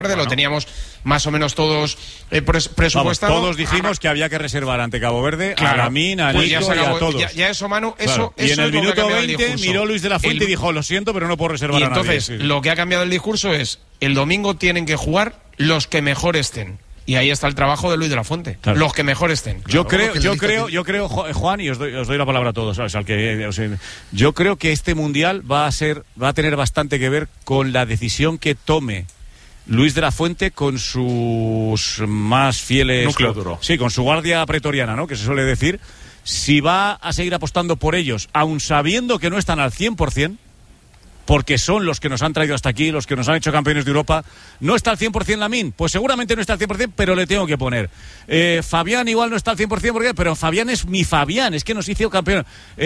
Lo teníamos más o menos todos presupuestado. Vamos, todos dijimos que había que reservar ante Cabo Verde a Lamine, a Nico y a todos. Ya eso, Manu, claro. Y en el minuto 20 miró Luis de la Fuente y dijo, lo siento, pero no puedo reservar a nadie. Y entonces, lo que ha cambiado el discurso es, el domingo tienen que jugar los que mejor estén. Y ahí está el trabajo de Luis de la Fuente. Claro. Los que mejor estén. Yo creo, Juan, y os doy la palabra a todos, ¿sabes? Yo creo que este Mundial va a tener bastante que ver con la decisión que tome Luis de la Fuente con sus más fieles... Núcleo duro. Sí, con su guardia pretoriana, ¿no? Que se suele decir. Si va a seguir apostando por ellos, aun sabiendo que no están al 100%, porque son los que nos han traído hasta aquí, los que nos han hecho campeones de Europa. ¿No está al 100% Lamine? Pues seguramente no está al 100%, pero le tengo que poner. Fabián igual no está al 100%, pero Fabián es mi Fabián, es que nos hizo campeón.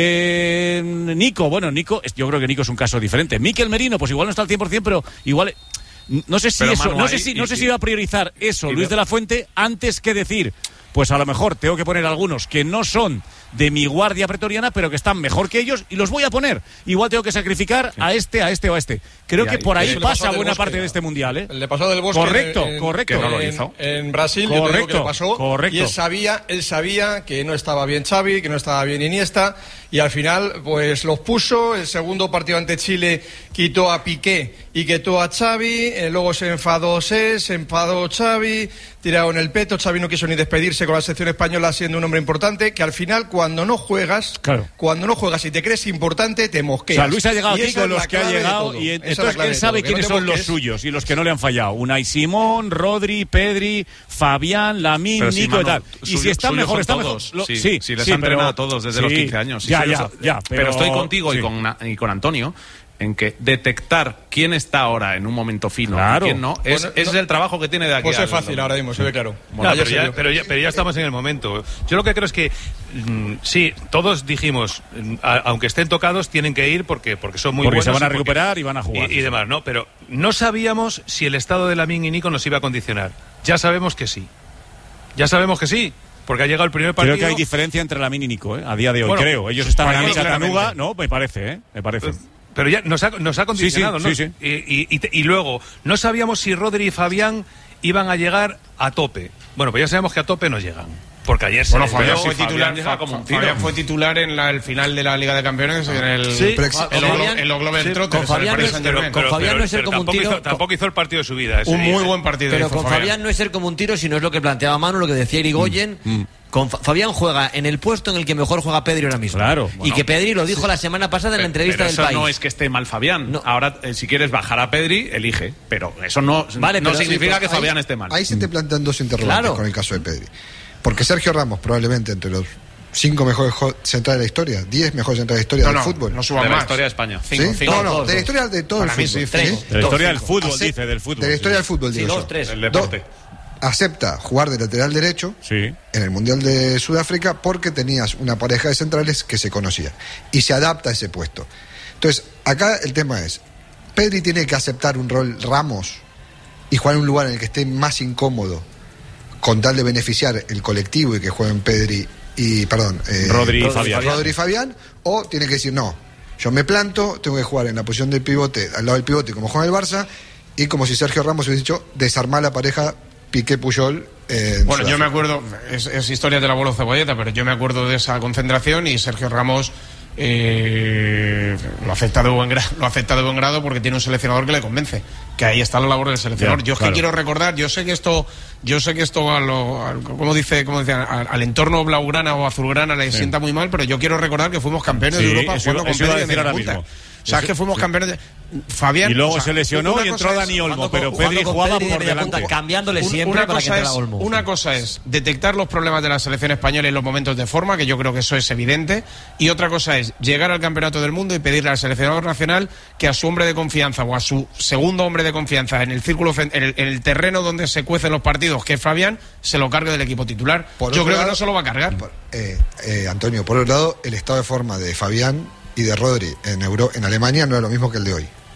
Nico, yo creo que Nico es un caso diferente. Mikel Merino, pues igual no está al 100%, pero igual... No sé si iba a priorizar eso Luis de la Fuente antes que decir, pues a lo mejor tengo que poner algunos que no son de mi guardia pretoriana, pero que están mejor que ellos, y los voy a poner. Igual tengo que sacrificar a este o a este. Creo que por ahí pasa buena parte de este Mundial, ¿eh? Le pasó del Bosque. Correcto. Que no lo hizo. En Brasil, yo creo que le pasó. Correcto. Y él sabía que no estaba bien Xavi, que no estaba bien Iniesta, y al final, pues los puso. El segundo partido ante Chile quitó a Piqué y quitó a Xavi. Luego se enfadó Xavi, tiraron el peto. Xavi no quiso ni despedirse con la selección española, siendo un hombre importante, que al final, cuando no juegas y te crees importante, te mosqueas. O sea, Luis ha llegado aquí con los que ha llegado, y entonces él sabe quiénes son los suyos y los que no le han fallado. Unai Simón, Rodri, Pedri, Fabián, Lamine, Nico y tal. Y si está mejor, está mejor. Sí, les han entrenado a todos desde los 15 años. Pero estoy contigo y con Antonio en que detectar quién está ahora en un momento fino y quién no, ese es el trabajo que tiene de aquí. Pues es fácil ahora mismo, se ve claro. Bueno, pero ya estamos en el momento. Yo lo que creo es que sí, todos dijimos, aunque estén tocados, tienen que ir porque son muy buenos. Porque se van a recuperar y van a jugar. Y demás, ¿no? Pero no sabíamos si el estado de Lamine y Nico nos iba a condicionar. Ya sabemos que sí. Porque ha llegado el primer partido. Creo que hay diferencia entre Lamine y Nico, a día de hoy, creo. Ellos están en Chattanooga, ¿no? Me parece. Pero ya nos ha condicionado, ¿no? Sí. Y luego, no sabíamos si Rodri y Fabián iban a llegar a tope. Bueno, pues ya sabemos que a tope no llegan. Porque ayer Fabián fue titular en el final de la Liga de Campeones en los Global Trotters. Con Fabián no es ser como un tiro. Tampoco hizo el partido de su vida. Un muy buen partido. Pero con Fabián no es ser como un tiro, sino es lo que planteaba Manu, lo que decía Irigoyen. Fabián juega en el puesto en el que mejor juega Pedri ahora mismo. Claro. Y que Pedri lo dijo la semana pasada en la entrevista del País. Eso no es que esté mal Fabián. No. Ahora, si quieres bajar a Pedri, elige. Pero eso no significa que Fabián esté mal. Ahí se te plantean dos interrogantes con el caso de Pedri. Porque Sergio Ramos, probablemente entre los 5 mejores centrales de la historia, 10 mejores centrales de la historia del fútbol. No suban más. De la historia de España. ¿Sí? De la historia de todo el fútbol. De la historia del fútbol, dice, del fútbol. De la historia del fútbol, digo. 2, 3. El deporte. Acepta jugar de lateral derecho en el Mundial de Sudáfrica porque tenías una pareja de centrales que se conocía. Y se adapta a ese puesto. Entonces, acá el tema es, Pedri tiene que aceptar un rol Ramos y jugar en un lugar en el que esté más incómodo con tal de beneficiar el colectivo y que jueguen Pedri y, Rodri y Fabián, o tiene que decir, no, yo me planto, tengo que jugar en la posición del pivote, al lado del pivote como juega el Barça, y como si Sergio Ramos hubiese dicho, desarmar la pareja Piqué-Puyol. Bueno, yo me acuerdo, es historia del abuelo Cebolleta, pero yo me acuerdo de esa concentración y Sergio Ramos lo acepta de buen grado porque tiene un seleccionador que le convence, que ahí está la labor del seleccionador. Yo es que quiero recordar, yo sé que esto al entorno blaugrana o azulgrana le sienta muy mal, pero yo quiero recordar que fuimos campeones de Europa jugando con Pedri en la punta. O sea, es que fuimos campeones de... Fabián, y luego se lesionó y entró Dani Olmo, pero Pedri jugaba por delante. Cambiándole siempre para que entrara Olmo. Una cosa es detectar los problemas de la selección española en los momentos de forma, que yo creo que eso es evidente, y otra cosa es llegar al Campeonato del Mundo y pedirle al seleccionador nacional que a su hombre de confianza o a su segundo hombre de confianza en el círculo, en el terreno donde se cuecen los partidos, que es Fabián, se lo cargue del equipo titular. Yo creo que no se lo va a cargar. Antonio, por otro lado, el estado de forma de Fabián y de Rodri en Alemania no era lo mismo que el de hoy.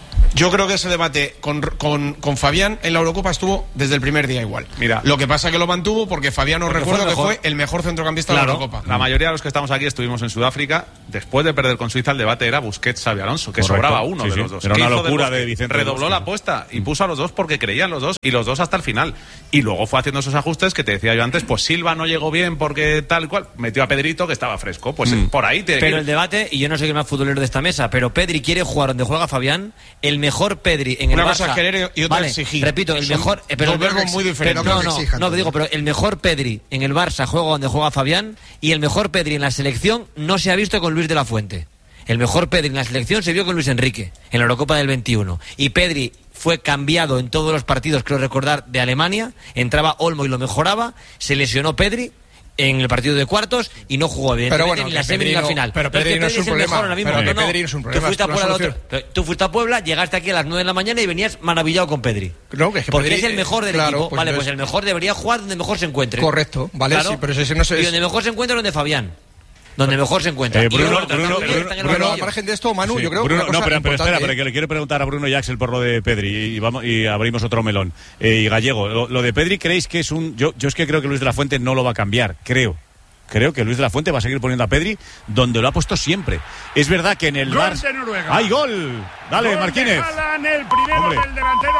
Yo creo que ese debate con Fabián en la Eurocopa estuvo desde el primer día igual. Mira, lo que pasa es que lo mantuvo porque Fabián os recuerdo que fue el mejor centrocampista de la Eurocopa. La mayoría de los que estamos aquí estuvimos en Sudáfrica. Después de perder con Suiza, el debate era Busquets, Xabi Alonso, que sobraba uno de los dos. Era una locura de Vicente. Redobló la apuesta y puso a los dos porque creían los dos, y los dos hasta el final. Y luego fue haciendo esos ajustes que te decía yo antes, pues Silva no llegó bien porque tal cual. Metió a Pedrito, que estaba fresco. Pues por ahí tiene que ir. Pero el debate, y yo no soy el más futbolero de esta mesa, pero Pedri quiere jugar donde juega Fabián. El mejor Pedri en el Barça. Una cosa es querer y otra exigir. Repito, el mejor. Pero dos verbos muy diferentes. Pero el mejor Pedri en el Barça juega donde juega Fabián, y el mejor Pedri en la selección no se ha visto con Luis de la Fuente. El mejor Pedri en la selección se vio con Luis Enrique en la Eurocopa del 21. Y Pedri fue cambiado en todos los partidos, creo recordar, de Alemania. Entraba Olmo y lo mejoraba. Se lesionó Pedri en el partido de cuartos y no jugó bien. Pero bueno, ni la semi ni la final. Pero Pedri no es un problema. Pedri no es un problema. Tú fuiste a Puebla, llegaste aquí a las 9 de la mañana y venías maravillado con Pedri. No, que es que porque Pedri, es el mejor del equipo. Pues vale, pues el mejor debería jugar donde mejor se encuentre. Correcto, vale, claro. Sí, pero ese no se... Y donde mejor se encuentra es donde Fabián. Donde mejor se encuentra. Bruno, al margen de esto, Manu, sí, yo creo Bruno, que pero espera, porque le quiero preguntar a Bruno y Axel por lo de Pedri y abrimos otro melón. Y Gallego, lo de Pedri, ¿creéis que es un...? Yo es que creo que Luis de la Fuente no lo va a cambiar, creo que Luis de la Fuente va a seguir poniendo a Pedri donde lo ha puesto siempre. Es verdad que en el Barça de Noruega. ¡Hay gol! Dale, gol Martínez. Haaland, el primero del delantero,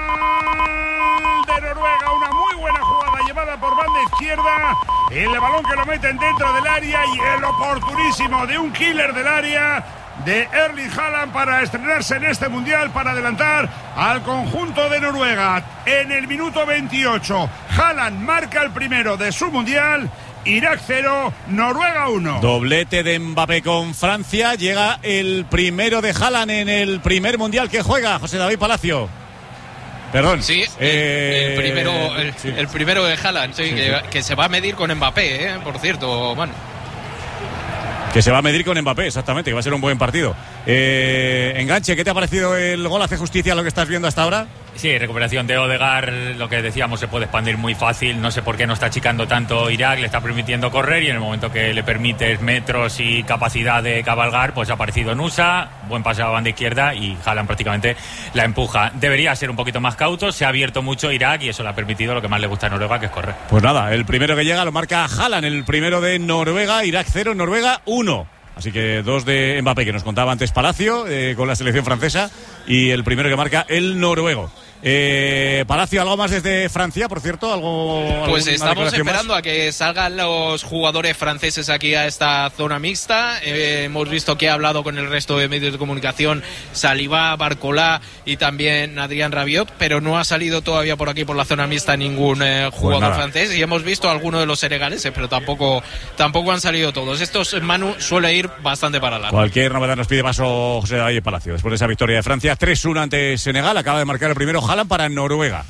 gol de Noruega, una muy buena jugada llevada por banda izquierda, el balón que lo meten dentro del área y el oportunísimo de un killer del área de Erling Haaland para estrenarse en este mundial, para adelantar al conjunto de Noruega. En el minuto 28 Haaland marca el primero de su mundial. Irak 0, Noruega 1. Doblete de Mbappé con Francia. Llega el primero de Haaland en el primer mundial que juega, José David Palacio. Perdón. Sí, el primero de Haaland, sí. Que se va a medir con Mbappé, por cierto, Manu. Que se va a medir con Mbappé, exactamente, que va a ser un buen partido. Enganche, ¿qué te ha parecido el gol? ¿Hace justicia a lo que estás viendo hasta ahora? Sí, recuperación de Odegaard, lo que decíamos, se puede expandir muy fácil. No sé por qué no está achicando tanto Irak, le está permitiendo correr, y en el momento que le permites metros y capacidad de cabalgar, pues ha aparecido Nusa, buen pase a la banda izquierda y Haaland prácticamente la empuja. Debería ser un poquito más cauto, se ha abierto mucho Irak y eso le ha permitido lo que más le gusta a Noruega, que es correr. Pues nada, el primero que llega lo marca Haaland, el primero de Noruega, Irak 0, Noruega 1. Así que 2 de Mbappé, que nos contaba antes Palacio, con la selección francesa, y el primero que marca el noruego. Palacio, ¿algo más desde Francia, por cierto? Pues estamos esperando a que salgan los jugadores franceses aquí a esta zona mixta. Hemos visto que ha hablado con el resto de medios de comunicación Saliba, Barcola y también Adrien Rabiot, pero no ha salido todavía por aquí por la zona mixta ningún jugador francés, y hemos visto algunos de los senegaleses, pero tampoco han salido todos. Estos, Manu, suele ir bastante para largo. Cualquier novedad nos pide paso José David Palacio. Después de esa victoria de Francia 3-1 ante Senegal, acaba de marcar el primero Haaland para Noruega.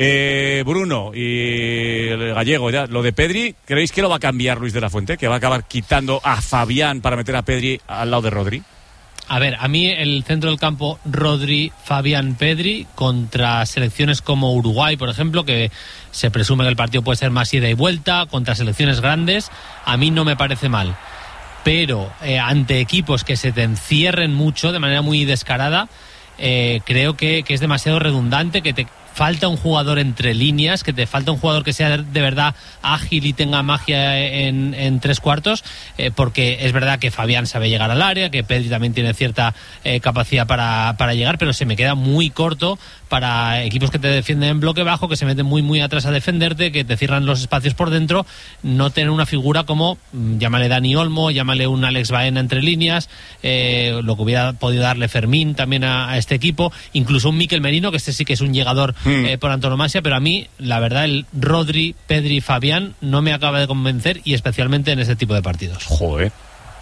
Bruno y el Gallego, ya lo de Pedri, ¿creéis que lo va a cambiar Luis de la Fuente? ¿Que va a acabar quitando a Fabián para meter a Pedri al lado de Rodri? A ver, a mí el centro del campo Rodri, Fabián, Pedri contra selecciones como Uruguay, por ejemplo, que se presume que el partido puede ser más ida y vuelta, contra selecciones grandes, a mí no me parece mal. Pero ante equipos que se te encierren mucho de manera muy descarada, creo que es demasiado redundante, que te falta un jugador entre líneas, que te falta un jugador que sea de verdad ágil y tenga magia en tres cuartos, porque es verdad que Fabián sabe llegar al área, que Pedri también tiene cierta capacidad para llegar, pero se me queda muy corto para equipos que te defienden en bloque bajo, que se meten muy muy atrás a defenderte, que te cierran los espacios por dentro. No tener una figura como, llámale Dani Olmo, llámale un Alex Baena entre líneas, lo que hubiera podido darle Fermín también a este equipo, incluso un Mikel Merino, que este sí que es un llegador por antonomasia, pero a mí la verdad el Rodri, Pedri, Fabián no me acaba de convencer, y especialmente en este tipo de partidos. Joder,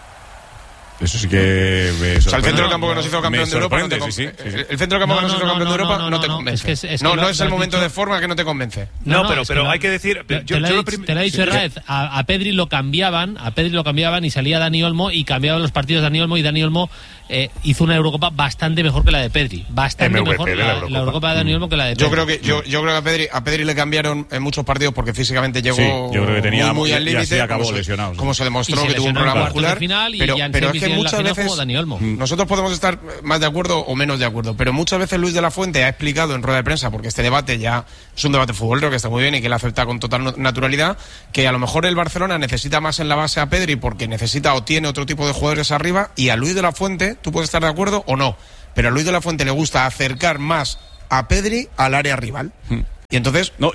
eso sí que me sorprende. O sea, el centro del campo que nos hizo campeón de Europa no te convence. El centro del campo que nos hizo campeón de Europa no te convence. No es el momento de forma que no te convence. No, pero hay que decir, te lo he dicho, Herráez, a Pedri lo cambiaban y salía Dani Olmo y cambiaban los partidos Dani Olmo, y Dani Olmo hizo una Eurocopa bastante mejor que la de Pedri. Bastante MVP mejor la Eurocopa de Dani Olmo que la de Pedri. Yo creo que a Pedri le cambiaron en muchos partidos porque físicamente llegó yo creo que tenía muy al límite, como se demostró que tuvo un problema muscular. Pero es que muchas veces nosotros podemos estar más de acuerdo o menos de acuerdo, pero muchas veces Luis de la Fuente ha explicado en rueda de prensa, porque este debate ya es un debate futbolero que está muy bien y que él acepta con total naturalidad, que a lo mejor el Barcelona necesita más en la base a Pedri porque necesita o tiene otro tipo de jugadores arriba, y a Luis de la Fuente, tú puedes estar de acuerdo o no, pero a Luis de la Fuente le gusta acercar más a Pedri al área rival. Y entonces no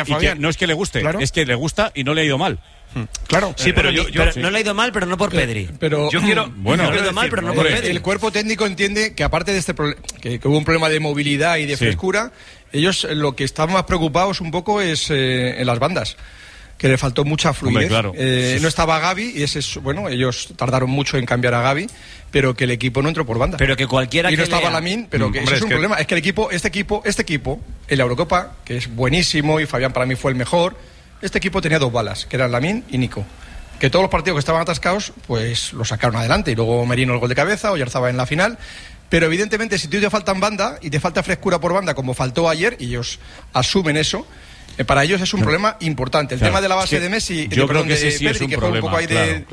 es que le guste, claro, es que le gusta y no le ha ido mal. Claro, sí, pero no le ha ido mal, pero no por Pedri. Pero yo quiero, no le ha ido mal, pero no por Pedri. El cuerpo técnico entiende que aparte de este que hubo un problema de movilidad y de frescura, ellos lo que están más preocupados un poco es en las bandas, que le faltó mucha fluidez. Hombre, claro. No estaba Gavi y ellos tardaron mucho en cambiar a Gavi, pero que el equipo no entró por banda. Pero que cualquiera y no que estaba Lamine, pero que ese es un problema. Es que este equipo en la Eurocopa, que es buenísimo y Fabián para mí fue el mejor, este equipo tenía 2 balas, que eran Lamine y Nico. Que todos los partidos que estaban atascados, pues los sacaron adelante. Y luego Merino el gol de cabeza, Oyarzabal en la final. Pero evidentemente, si te faltan banda y te falta frescura por banda, como faltó ayer, y ellos asumen eso, para ellos es un problema importante. El tema de la base de Messi, yo creo que Pedri, es un que problema, fue un poco ahí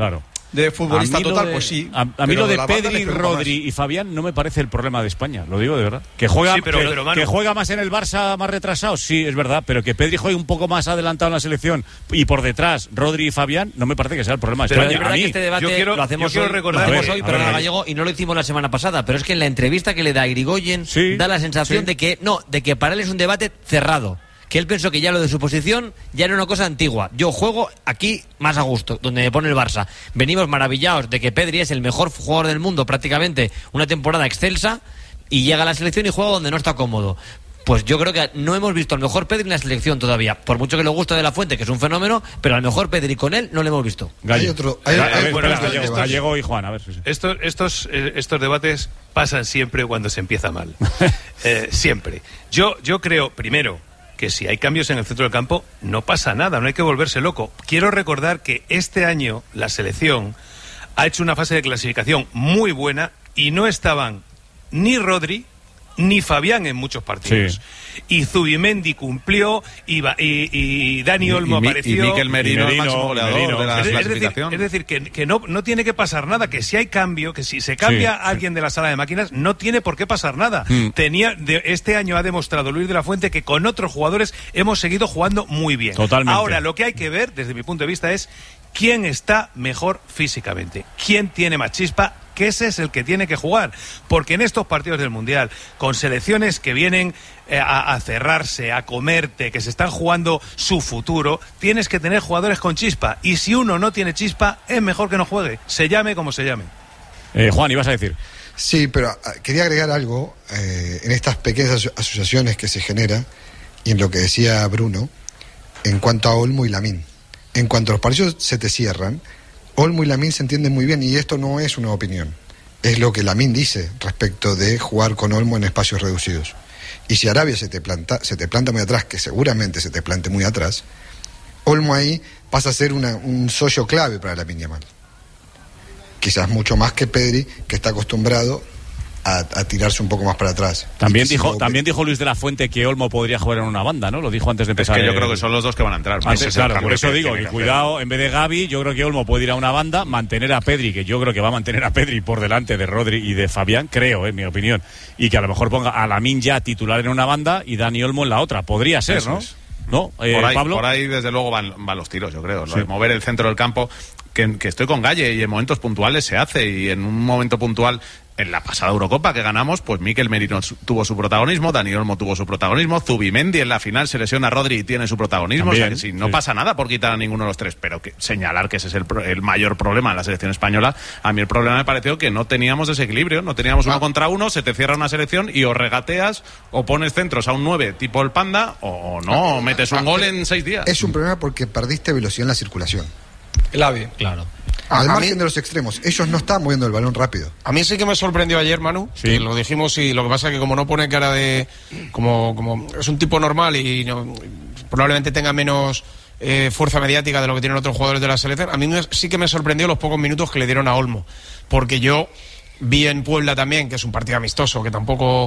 de futbolista total, pues sí. A mí lo de Pedri, Rodri y Fabián no me parece el problema de España, lo digo de verdad. Que juega, que juega más en el Barça, más retrasado, sí, es verdad, pero que Pedri juegue un poco más adelantado en la selección y por detrás Rodri y Fabián, no me parece que sea el problema de España. Pero es verdad que este debate lo hacemos hoy, pero Gallego, y no lo hicimos la semana pasada, pero es que en la entrevista que le da Irigoyen da la sensación de que para él es un debate cerrado. Que él pensó que ya lo de su posición ya era una cosa antigua. Yo juego aquí más a gusto, donde me pone el Barça. Venimos maravillados de que Pedri es el mejor jugador del mundo, prácticamente una temporada excelsa, y llega a la selección y juega donde no está cómodo. Pues yo creo que no hemos visto al mejor Pedri en la selección todavía. Por mucho que le guste de la Fuente, que es un fenómeno, pero al mejor Pedri con él no le hemos visto. Gallego y Juan, a ver. Estos debates pasan siempre cuando se empieza mal. Siempre. Yo creo, primero, que si hay cambios en el centro del campo, no pasa nada, no hay que volverse loco. Quiero recordar que este año la selección ha hecho una fase de clasificación muy buena y no estaban ni Rodri ni Fabián en muchos partidos. Y Zubimendi cumplió y Dani Olmo apareció. Y Mikel Merino el máximo goleador de la clasificación. Es decir, que no tiene que pasar nada, que si hay cambio, que si se cambia alguien de la sala de máquinas, no tiene por qué pasar nada. Este año ha demostrado Luis de la Fuente que con otros jugadores hemos seguido jugando muy bien. Totalmente. Ahora, lo que hay que ver, desde mi punto de vista, es quién está mejor físicamente, quién tiene más chispa, que ese es el que tiene que jugar, porque en estos partidos del Mundial, con selecciones que vienen a cerrarse, a comerte, que se están jugando su futuro, tienes que tener jugadores con chispa, y si uno no tiene chispa, es mejor que no juegue, se llame como se llame. Juan, ibas a decir. Sí, pero quería agregar algo en estas pequeñas asociaciones que se generan y en lo que decía Bruno en cuanto a Olmo y Lamine. En cuanto a los partidos se te cierran, Olmo y Lamine se entienden muy bien, y esto no es una opinión, es lo que Lamine dice respecto de jugar con Olmo en espacios reducidos. Y si Arabia se te planta muy atrás, que seguramente se te plante muy atrás, Olmo ahí pasa a ser un socio clave para Lamine Yamal. Quizás mucho más que Pedri, que está acostumbrado a tirarse un poco más para atrás. También dijo Luis de la Fuente que Olmo podría jugar en una banda, ¿no? Lo dijo antes de empezar. Es que yo creo que son los dos que van a entrar. Claro, por eso digo, y cuidado, en vez de Gavi, yo creo que Olmo puede ir a una banda, mantener a Pedri, que yo creo que va a mantener a Pedri por delante de Rodri y de Fabián, creo, en mi opinión, y que a lo mejor ponga a Lamine ya titular en una banda y Dani Olmo en la otra. Podría ser, eso, ¿no? Es. ¿No? Pablo. Por ahí, desde luego, van los tiros, yo creo. Lo de mover el centro del campo, que estoy con Galle, y en momentos puntuales se hace, y en un momento puntual, en la pasada Eurocopa que ganamos, pues Mikel Merino tuvo su protagonismo, Dani Olmo tuvo su protagonismo, Zubimendi en la final se lesiona a Rodri y tiene su protagonismo. También, o sea que si no pasa nada por quitar a ninguno de los tres, pero que señalar que ese es el mayor problema en la selección española. A mí el problema me pareció que no teníamos desequilibrio, no teníamos uno contra uno, se te cierra una selección y o regateas o pones centros a un 9 tipo el Panda o no, metes un gol en 6 días. Es un problema porque perdiste velocidad en la circulación. El AVE. Claro. Al margen de los extremos, ellos no estaban moviendo el balón rápido. A mí sí que me sorprendió ayer, Manu, que lo dijimos, y lo que pasa es que como no pone cara de... como es un tipo normal y probablemente tenga menos fuerza mediática de lo que tienen otros jugadores de la selección, a mí sí que me sorprendió los pocos minutos que le dieron a Olmo, porque yo vi en Puebla también, que es un partido amistoso, que tampoco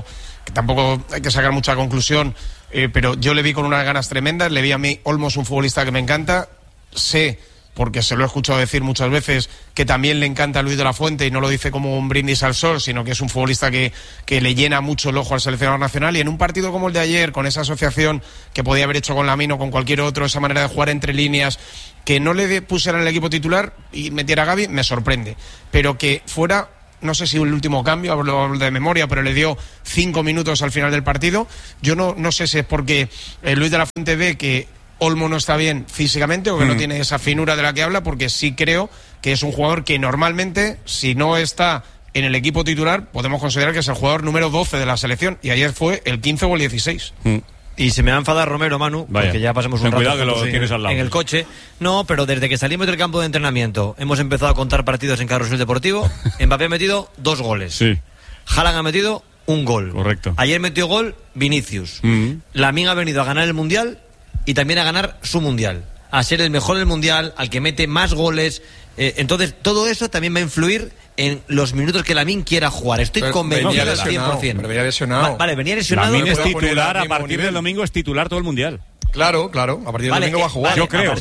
hay que sacar mucha conclusión, pero yo le vi con unas ganas tremendas. Le vi a mí Olmo es un futbolista que me encanta. Sé, porque se lo he escuchado decir muchas veces, que también le encanta a Luis de la Fuente, y no lo dice como un brindis al sol, sino que es un futbolista que le llena mucho el ojo al seleccionador nacional. Y en un partido como el de ayer, con esa asociación que podía haber hecho con Lamine o con cualquier otro, esa manera de jugar entre líneas, que no le pusiera en el equipo titular y metiera a Gavi, me sorprende. Pero que fuera, no sé si el último cambio, hablo de memoria, pero le dio 5 minutos al final del partido. Yo no sé si es porque Luis de la Fuente ve que Olmo no está bien físicamente o que no tiene esa finura de la que habla, porque sí creo que es un jugador que normalmente, si no está en el equipo titular, podemos considerar que es el jugador número 12 de la selección, y ayer fue el 15 o el 16. Y se me va a enfadar Romero, Manu, porque ya pasamos un rato cuidado que lo tienes al lado en el coche. No, pero desde que salimos del campo de entrenamiento hemos empezado a contar partidos en Carrusel Deportivo. Mbappé ha metido 2 goles. Sí. Haaland ha metido 1 gol. Correcto. Ayer metió gol Vinicius. Lamine ha venido a ganar el Mundial y también a ganar su Mundial, a ser el mejor del Mundial, al que mete más goles. Entonces, todo eso también va a influir en los minutos que Lamine quiera jugar. Estoy convencido al 100%. Pero venía lesionado. Vale, venía lesionado. Lamine es titular, a partir del domingo es titular todo el Mundial. Claro, a partir del domingo va a jugar. Yo creo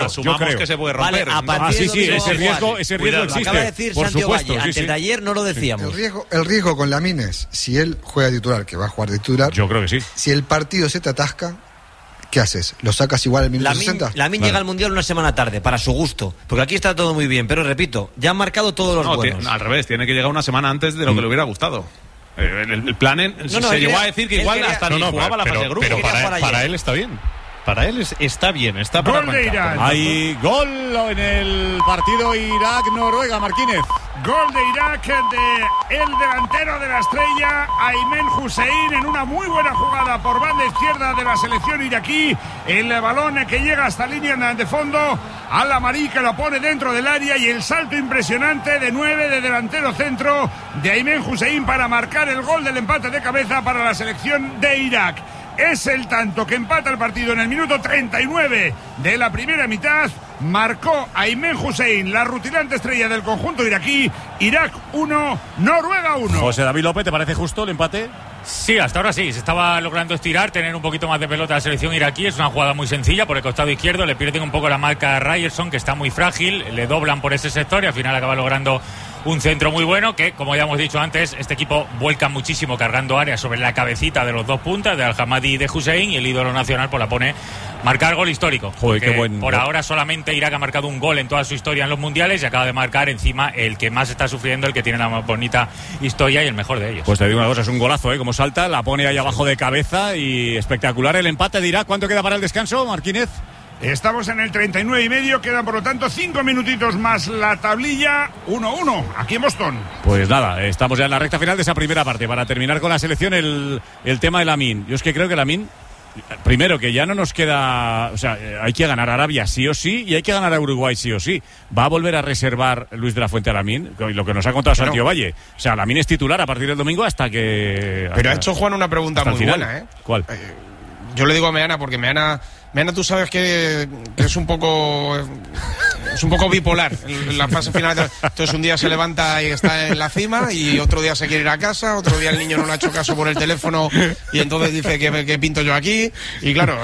que se puede romper. Ese riesgo existe. Acaba de decir por Santiago supuesto, Valle, antes de ayer no lo decíamos. El riesgo con Lamine es, si él juega titular, que va a jugar de titular, yo creo que sí. Si el partido se te atasca, ¿qué haces? ¿Lo sacas igual al minuto 60? Lamine llega al Mundial una semana tarde, para su gusto. Porque aquí está todo muy bien, pero repito, ya han marcado todos los buenos. Al revés, tiene que llegar una semana antes de lo que le hubiera gustado. El plan se llegó a decir que igual hasta ni jugaba la fase de grupo. Pero para él está bien. Para él está bien, está para Gol de Irán. Hay gol en el partido Irak-Noruega, Marquínez. Gol de Irak de el delantero de la Estrella, Aymen Hussein, en una muy buena jugada por banda izquierda de la selección iraquí. El balón que llega hasta línea de fondo, Al-Amari que lo pone dentro del área, y el salto impresionante de 9 de delantero centro de Aymen Hussein para marcar el gol del empate de cabeza para la selección de Irak. Es el tanto que empata el partido en el minuto 39 de la primera mitad. Marcó Aymen Hussein, la rutilante estrella del conjunto iraquí. Irak 1, Noruega 1. José David López, ¿te parece justo el empate? Sí, hasta ahora sí. Se estaba logrando estirar, tener un poquito más de pelota a la selección iraquí. Es una jugada muy sencilla por el costado izquierdo. Le pierden un poco la marca a Ryerson, que está muy frágil. Le doblan por ese sector y al final acaba logrando un centro muy bueno que, como ya hemos dicho antes, este equipo vuelca muchísimo cargando áreas sobre la cabecita de los dos puntas, de Al-Hamadi y de Hussein, y el ídolo nacional pues la pone marcar gol histórico. Joder, qué buen por gol. ahora solamente Irak ha marcado un gol en toda su historia en los mundiales y acaba de marcar encima el que más está sufriendo, el que tiene la más bonita historia y el mejor de ellos. Pues te digo una cosa, es un golazo, como salta, la pone ahí abajo de cabeza y espectacular el empate de Irak. ¿Cuánto queda para el descanso, Marquínez? Estamos en el 39,5, quedan por lo tanto 5 minutitos más la tablilla. 1-1 aquí en Boston. Pues nada, estamos ya en la recta final de esa primera parte. Para terminar con la selección, el tema de Lamine. Yo es que creo que Lamine, primero, que ya no nos queda, o sea, hay que ganar a Arabia sí o sí y hay que ganar a Uruguay sí o sí. Va a volver a reservar Luis de la Fuente a Lamine, lo que nos ha contado Santiago Valle. O sea, Lamine es titular a partir del domingo hasta que... Pero ha hecho Juan una pregunta muy buena, ¿eh? ¿Cuál? Yo le digo a Meana, porque Meana, tú sabes que es un poco bipolar en la fase final. Entonces un día se levanta y está en la cima y otro día se quiere ir a casa, otro día el niño no le ha hecho caso por el teléfono y entonces dice que pinto yo aquí. Y claro,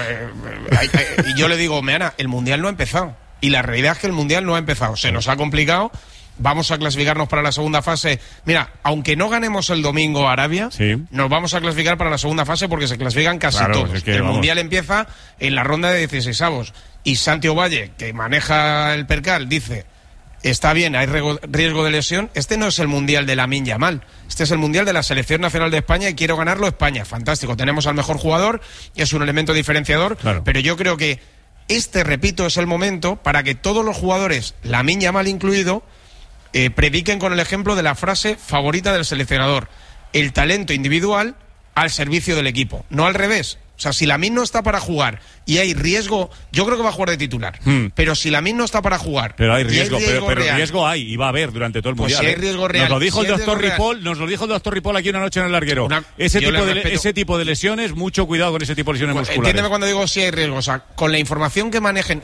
y yo le digo, Meana, el Mundial no ha empezado. Y la realidad es que el Mundial no ha empezado. Se nos ha complicado. Vamos a clasificarnos para la segunda fase. Mira, aunque no ganemos el domingo a Arabia, nos vamos a clasificar para la segunda fase porque se clasifican casi todos. Es que, el Mundial empieza en la ronda de 16avos. Y Santiago Valle, que maneja el percal, dice, está bien, hay riesgo de lesión. Este no es el Mundial de Lamine Yamal. Este es el Mundial de la Selección Nacional de España y quiero ganarlo España. Fantástico, tenemos al mejor jugador, es un elemento diferenciador, pero yo creo que repito, es el momento para que todos los jugadores, Lamine Yamal incluido, prediquen con el ejemplo de la frase favorita del seleccionador: el talento individual al servicio del equipo, no al revés. O sea, si Lamine no está para jugar y hay riesgo, yo creo que va a jugar de titular. Pero si Lamine no está para jugar, pero hay riesgo, pero riesgo hay y va a haber durante todo el mundial. Si hay riesgo real, nos lo dijo el doctor Ripoll, aquí una noche en el larguero. Ese tipo de lesiones, mucho cuidado con ese tipo de lesiones musculares. Entiéndeme cuando digo si hay riesgo, o sea, con la información que manejen,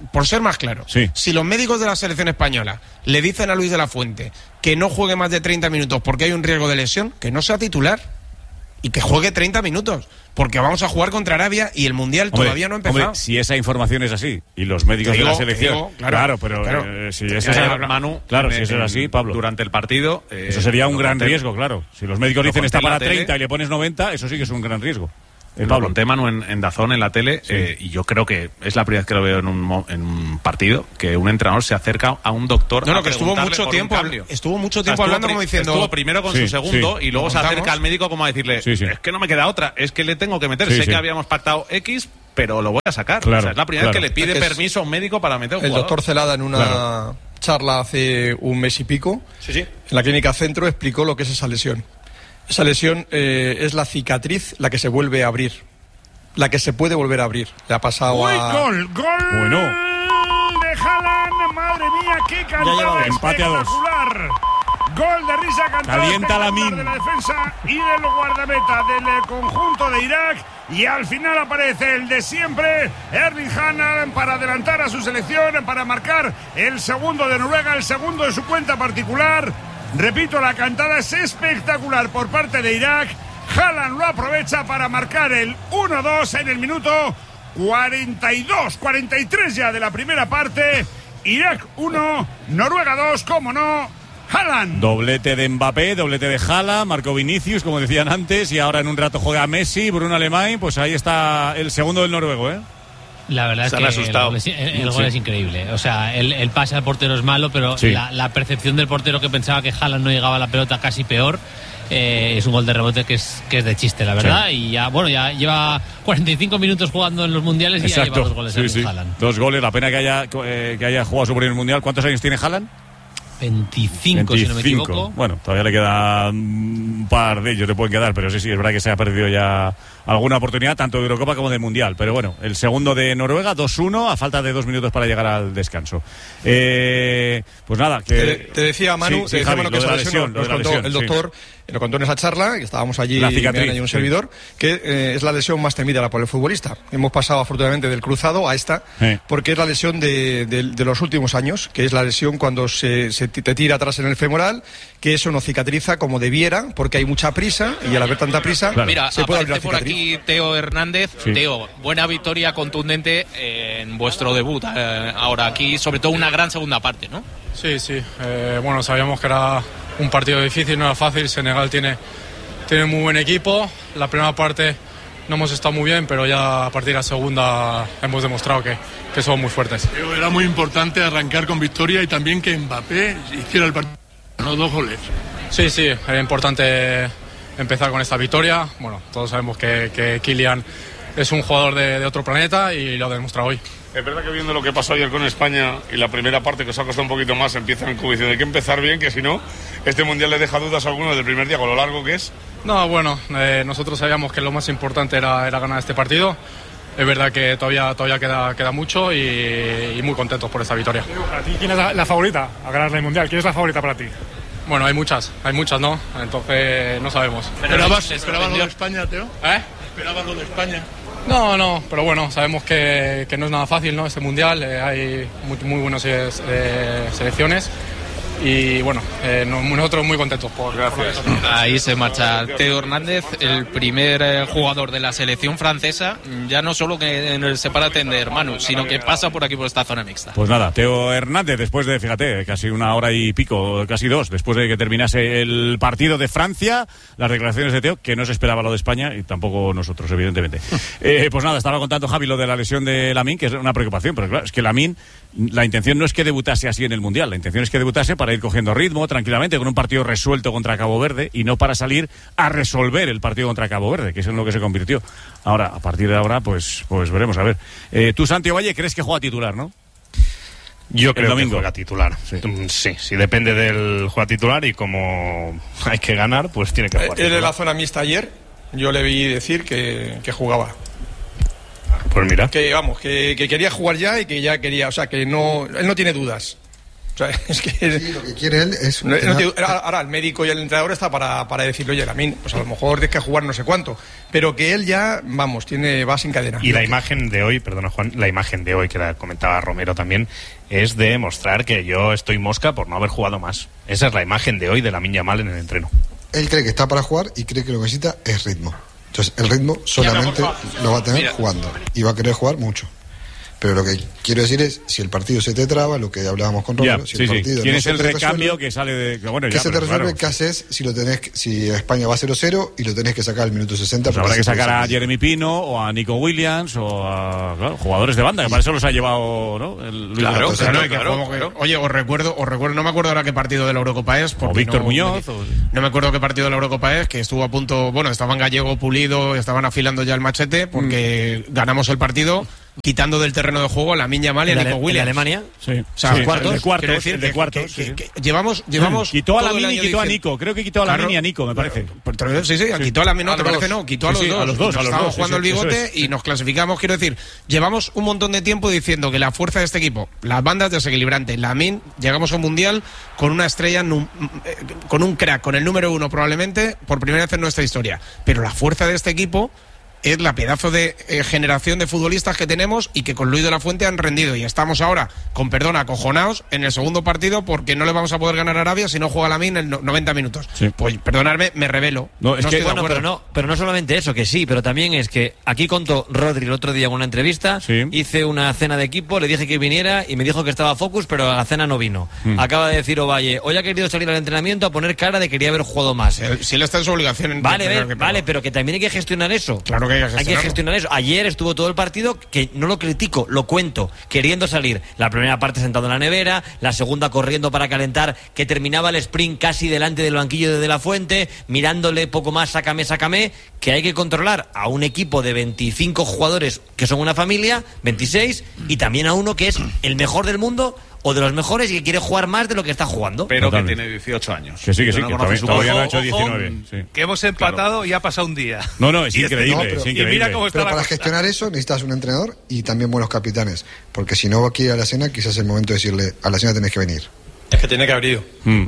por ser más claro, si los médicos de la selección española le dicen a Luis de la Fuente que no juegue más de 30 minutos porque hay un riesgo de lesión, que no sea titular y que juegue 30 minutos, porque vamos a jugar contra Arabia y el Mundial todavía no ha empezado. Si esa información es así y los médicos de la selección, pero si eso es Manu, si eso es así, Pablo, durante el partido, eso sería un gran riesgo, claro. Si los médicos dicen está para 30 y le pones 90, eso sí que es un gran riesgo. Lo conté, Manu, en DAZN, en la tele, y yo creo que es la primera vez que lo veo en un partido, que un entrenador se acerca a un doctor. Que estuvo mucho tiempo hablando como diciendo. Estuvo primero con su segundo y luego se acerca al médico como a decirle: es que no me queda otra, es que le tengo que meter. Sé que habíamos pactado X, pero lo voy a sacar. Claro, o sea, es la primera vez que le pide permiso a un médico para meter un jugador. El doctor Celada, en una charla hace un mes y pico, en la clínica Centro, explicó lo que es esa lesión. Esa lesión es la cicatriz la que se vuelve a abrir. La que se puede volver a abrir. Le ha pasado a... ¡Gol! Bueno. De Haaland. Madre mía, qué cantada espectacular. Gol de risa cantada. Calienta Lamine. De la defensa y del guardameta del conjunto de Irak. Y al final aparece el de siempre, Erling Haaland, para adelantar a su selección, para marcar el segundo de Noruega, el segundo de su cuenta particular. Repito, la cantada es espectacular por parte de Irak. Haaland lo aprovecha para marcar el 1-2 en el minuto 43 ya de la primera parte. Irak 1, Noruega 2, como no, Haaland. Doblete de Mbappé, doblete de Haaland, marcó Vinicius, como decían antes, y ahora en un rato juega Messi, Bruno Alemany, pues ahí está el segundo del noruego, ¿eh? La verdad es que el gol es increíble. O sea, el pase al portero es malo, pero la percepción del portero, que pensaba que Haaland no llegaba a la pelota, casi peor. Es un gol de rebote que es de chiste, la verdad. Y ya lleva 45 minutos jugando en los mundiales y ya lleva 2 goles en Haaland. 2 goles, la pena que haya jugado su primer mundial. ¿Cuántos años tiene Haaland? 25, si no me equivoco. Bueno, todavía le queda un par de ellos, te pueden quedar, pero sí, es verdad que se ha perdido ya alguna oportunidad, tanto de Eurocopa como de Mundial. Pero bueno, el segundo de Noruega, 2-1, a falta de 2 minutos para llegar al descanso. Pues nada, que... Te decía Manu, que esa lesión nos contó el doctor, lo contó en esa charla, que estábamos allí, y un servidor, que es la lesión más temida por el futbolista. Hemos pasado afortunadamente del cruzado a esta, porque es la lesión de los últimos años, que es la lesión cuando se te tira atrás en el femoral, que eso no cicatriza como debiera, porque hay mucha prisa, y al haber tanta prisa, Mira, se puede abrir la por aquí Teo Hernández. Teo, buena victoria contundente en vuestro debut. Ahora aquí, sobre todo una gran segunda parte, ¿no? Sí. Bueno, sabíamos que era un partido difícil, no era fácil. Senegal tiene muy buen equipo. La primera parte no hemos estado muy bien, pero ya a partir de la segunda hemos demostrado que somos muy fuertes. Era muy importante arrancar con victoria y también que Mbappé hiciera el partido, ¿no? 2 goles. Sí, era importante empezar con esta victoria. Bueno, todos sabemos que Kylian es un jugador de otro planeta y lo ha demostrado hoy. Es verdad que viendo lo que pasó ayer con España y la primera parte, que os ha costado un poquito más, empiezan como diciendo hay que empezar bien, que si no, este Mundial le deja dudas a algunos del primer día con lo largo que es. No, bueno, nosotros sabíamos que lo más importante era ganar este partido. Es verdad que todavía queda mucho y muy contentos por esta victoria. ¿Para ti quién es la favorita a ganar el Mundial? ¿Quién es la favorita para ti? Bueno, hay muchas, ¿no? Entonces no sabemos. ¿Esperabas lo de España, Teo? ¿Esperabas lo de España? No, pero bueno, sabemos que no es nada fácil, ¿no? Este Mundial, hay muy buenas selecciones. Y bueno, nosotros muy contentos por Gracias. Ahí se marcha Teo Hernández, el primer jugador de la selección francesa, ya no solo que se para atender Manu, sino que pasa por aquí por esta zona mixta. Pues nada, Teo Hernández, después de, fíjate, casi 1 hora y pico, casi 2, después de que terminase el partido de Francia, las declaraciones de Teo, que no se esperaba lo de España y tampoco nosotros, evidentemente. Pues nada, estaba contando Javi lo de la lesión de Lamine, que es una preocupación, pero claro, es que Lamine, la intención no es que debutase así en el Mundial, la intención es que debutase para ir cogiendo ritmo tranquilamente con un partido resuelto contra Cabo Verde y no para salir a resolver el partido contra Cabo Verde, que es en lo que se convirtió. Ahora, a partir de ahora, pues veremos, a ver. Tú, Santi Valle, crees que juega titular, ¿no? Yo creo que juega titular. Sí, depende del juega titular y como hay que ganar, pues tiene que jugar titular. Él en la zona mixta ayer, yo le vi decir que jugaba. Pues mira. Que quería jugar ya y que ya quería, o sea, que no, él no tiene dudas. O sea, es que sí, lo que quiere él es... ahora el médico y el entrenador está para decirle, oye, Lamine, pues a lo mejor tienes que jugar no sé cuánto, pero que él ya, vamos, va sin cadena. Y la imagen de hoy, perdona Juan, la imagen de hoy que la comentaba Romero también, es de mostrar que yo estoy mosca por no haber jugado más. Esa es la imagen de hoy de Lamine Yamal en el entreno. Él cree que está para jugar y cree que lo que necesita es ritmo. Entonces el ritmo solamente lo va a tener jugando y va a querer jugar mucho. Pero lo que quiero decir es, si el partido se te traba, lo que hablábamos con Romero, si el partido tienes no el recambio que sale de... Bueno, ¿qué se te resuelve? ¿Qué haces si España va 0-0 y lo tenés que sacar al minuto 60? Pues habrá que sacar a Jeremy Pino o a Nico Williams o a jugadores de banda, que para eso los ha llevado, ¿no? Claro. Oye, os recuerdo, no me acuerdo ahora qué partido de la Eurocopa es. O Víctor Muñoz. No me acuerdo qué partido de la Eurocopa es, que estuvo a punto... Bueno, estaban Gallego, Pulido, estaban afilando ya el machete porque ganamos el partido quitando del terreno de juego a Lamine Yamal y a Nico Williams. ¿En Alemania? Sí. O sea, el de cuartos. Llevamos quitó a Lamine y quitó a Nico. Creo que quitó a Lamine y a Nico, me parece. Sí, quitó a Lamine, quitó a los dos. Estábamos jugando el bigote y nos clasificamos. Quiero decir, llevamos un montón de tiempo diciendo que la fuerza de este equipo, las bandas desequilibrantes, Lamine, llegamos a un mundial con una estrella, con un crack, con el número 1 probablemente, por primera vez en nuestra historia. Pero la fuerza de este equipo es la pedazo de generación de futbolistas que tenemos y que con Luis de la Fuente han rendido, y estamos ahora, con perdón, acojonados en el segundo partido porque no le vamos a poder ganar a Arabia si no juega Lamine en 90 minutos. Sí. Pues perdonadme, me revelo. Pero no solamente eso, que sí, pero también es que aquí contó Rodri el otro día en una entrevista, hice una cena de equipo, le dije que viniera y me dijo que estaba focus, pero a la cena no vino. Acaba de decir Ovalle, hoy ha querido salir al entrenamiento a poner cara de quería haber jugado más. Si él está en su obligación. Vale, pero que también hay que gestionar eso. Claro que hay que gestionar eso. Ayer estuvo todo el partido, que no lo critico, lo cuento, queriendo salir. La primera parte sentado en la nevera, la segunda corriendo para calentar, que terminaba el sprint casi delante del banquillo de la Fuente, mirándole poco más, sácame, que hay que controlar a un equipo de 25 jugadores que son una familia, 26, y también a uno que es el mejor del mundo o de los mejores y que quiere jugar más de lo que está jugando. Pero que tiene 18 años. Que sí, que todavía no ha hecho 19. Sí. Que hemos empatado y ha pasado un día. No, es increíble. Es increíble. Y mira cómo está para gestionar eso necesitas un entrenador y también buenos capitanes. Porque si no va a ir a la cena, quizás es el momento de decirle, a la cena tenés que venir. Es que tiene que haber ido.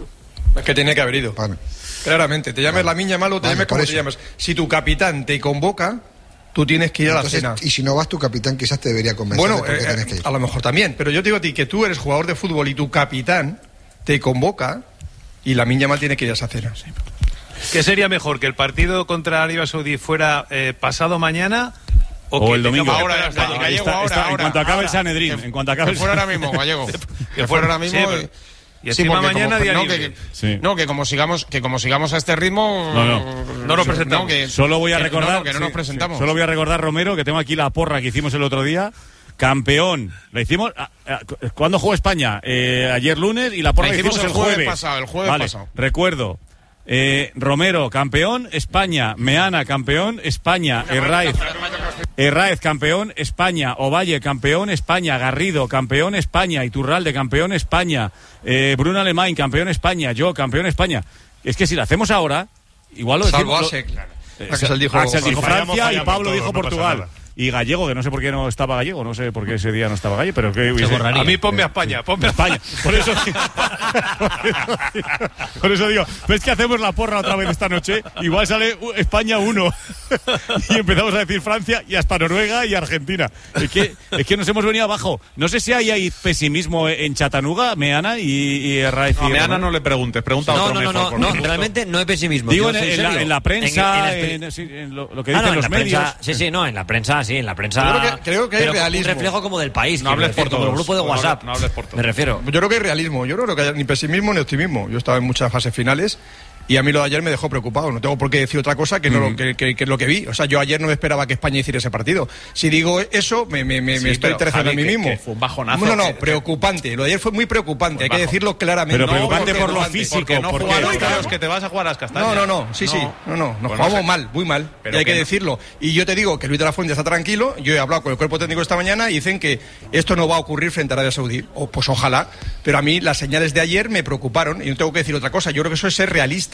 Es que tiene que haber ido. Vale. Claramente, te llames Lamine Yamal o te llames como te llames. Si tu capitán te convoca, tú tienes que ir a la cena. Y si no vas, tu capitán quizás te debería convencer de por qué tenés que ir. A lo mejor también, pero yo te digo a ti que tú eres jugador de fútbol y tu capitán te convoca y Lamine Yamal tiene que ir a esa cena. Sí. ¿Qué sería mejor, que el partido contra Arabia Saudí fuera pasado mañana o el domingo? Ahora, en cuanto acabe el Sanedrín. En cuanto acabe el fuera ahora mismo, Gallego. Que fuera ahora mismo. Y encima mañana día libre. Que como sigamos a este ritmo no nos presentamos. Solo voy a recordar que no nos presentamos. Solo voy a recordar, Romero, que tengo aquí la porra que hicimos el otro día. Campeón. La hicimos. ¿Cuándo jugó España? Ayer lunes, y la porra la hicimos el jueves pasado. Recuerdo. Romero, campeón, España. Meana, campeón, España. Herráez, campeón, España. Ovalle, campeón, España. Garrido, campeón, España. Iturralde, campeón, España. Bruno Alemán, campeón, España. Yo, campeón, España. Es que si lo hacemos ahora, igual lo decimos. Axel dijo Francia y Pablo dijo Portugal. Y Gallego, que no sé por qué no estaba Gallego, no sé por qué ese día no estaba Gallego, pero que a mí ponme a España, Por eso digo, ¿ves que hacemos la porra otra vez esta noche? Igual sale España 1 y empezamos a decir Francia y hasta Noruega y Argentina. Es que nos hemos venido abajo. No sé si hay pesimismo en Chattanooga, Meana y Herráez. A Meana no le preguntes, pregunta a otro mejor. No, realmente no hay pesimismo. Digo, en la prensa, en lo que dicen los medios. En la prensa. Sí, en la prensa. Creo que hay realismo. Un reflejo como del país. No hables por todo. Como el grupo de WhatsApp. No hables por todo. Me refiero. Yo creo que hay realismo. Yo creo que no hay ni pesimismo ni optimismo. Yo estaba en muchas fases finales y a mí lo de ayer me dejó preocupado. No tengo por qué decir otra cosa que no que es lo que vi. O sea, yo ayer no me esperaba que España hiciera ese partido. Si digo eso, me estoy traicionando a mí mismo. Que fue un bajonazo. No, preocupante. Lo de ayer fue muy preocupante. Hay que decirlo claramente. Pero preocupante por lo físico. Porque no jugaron que te vas a jugar a las castañas. No. Nos jugamos mal, muy mal. Y hay que decirlo. Y yo te digo que Luis de la Fuente está tranquilo. Yo he hablado con el cuerpo técnico esta mañana y dicen que esto no va a ocurrir frente a Arabia Saudí. Pues ojalá. Pero a mí las señales de ayer me preocuparon. Y no tengo que decir otra cosa. Yo creo que eso es ser realista.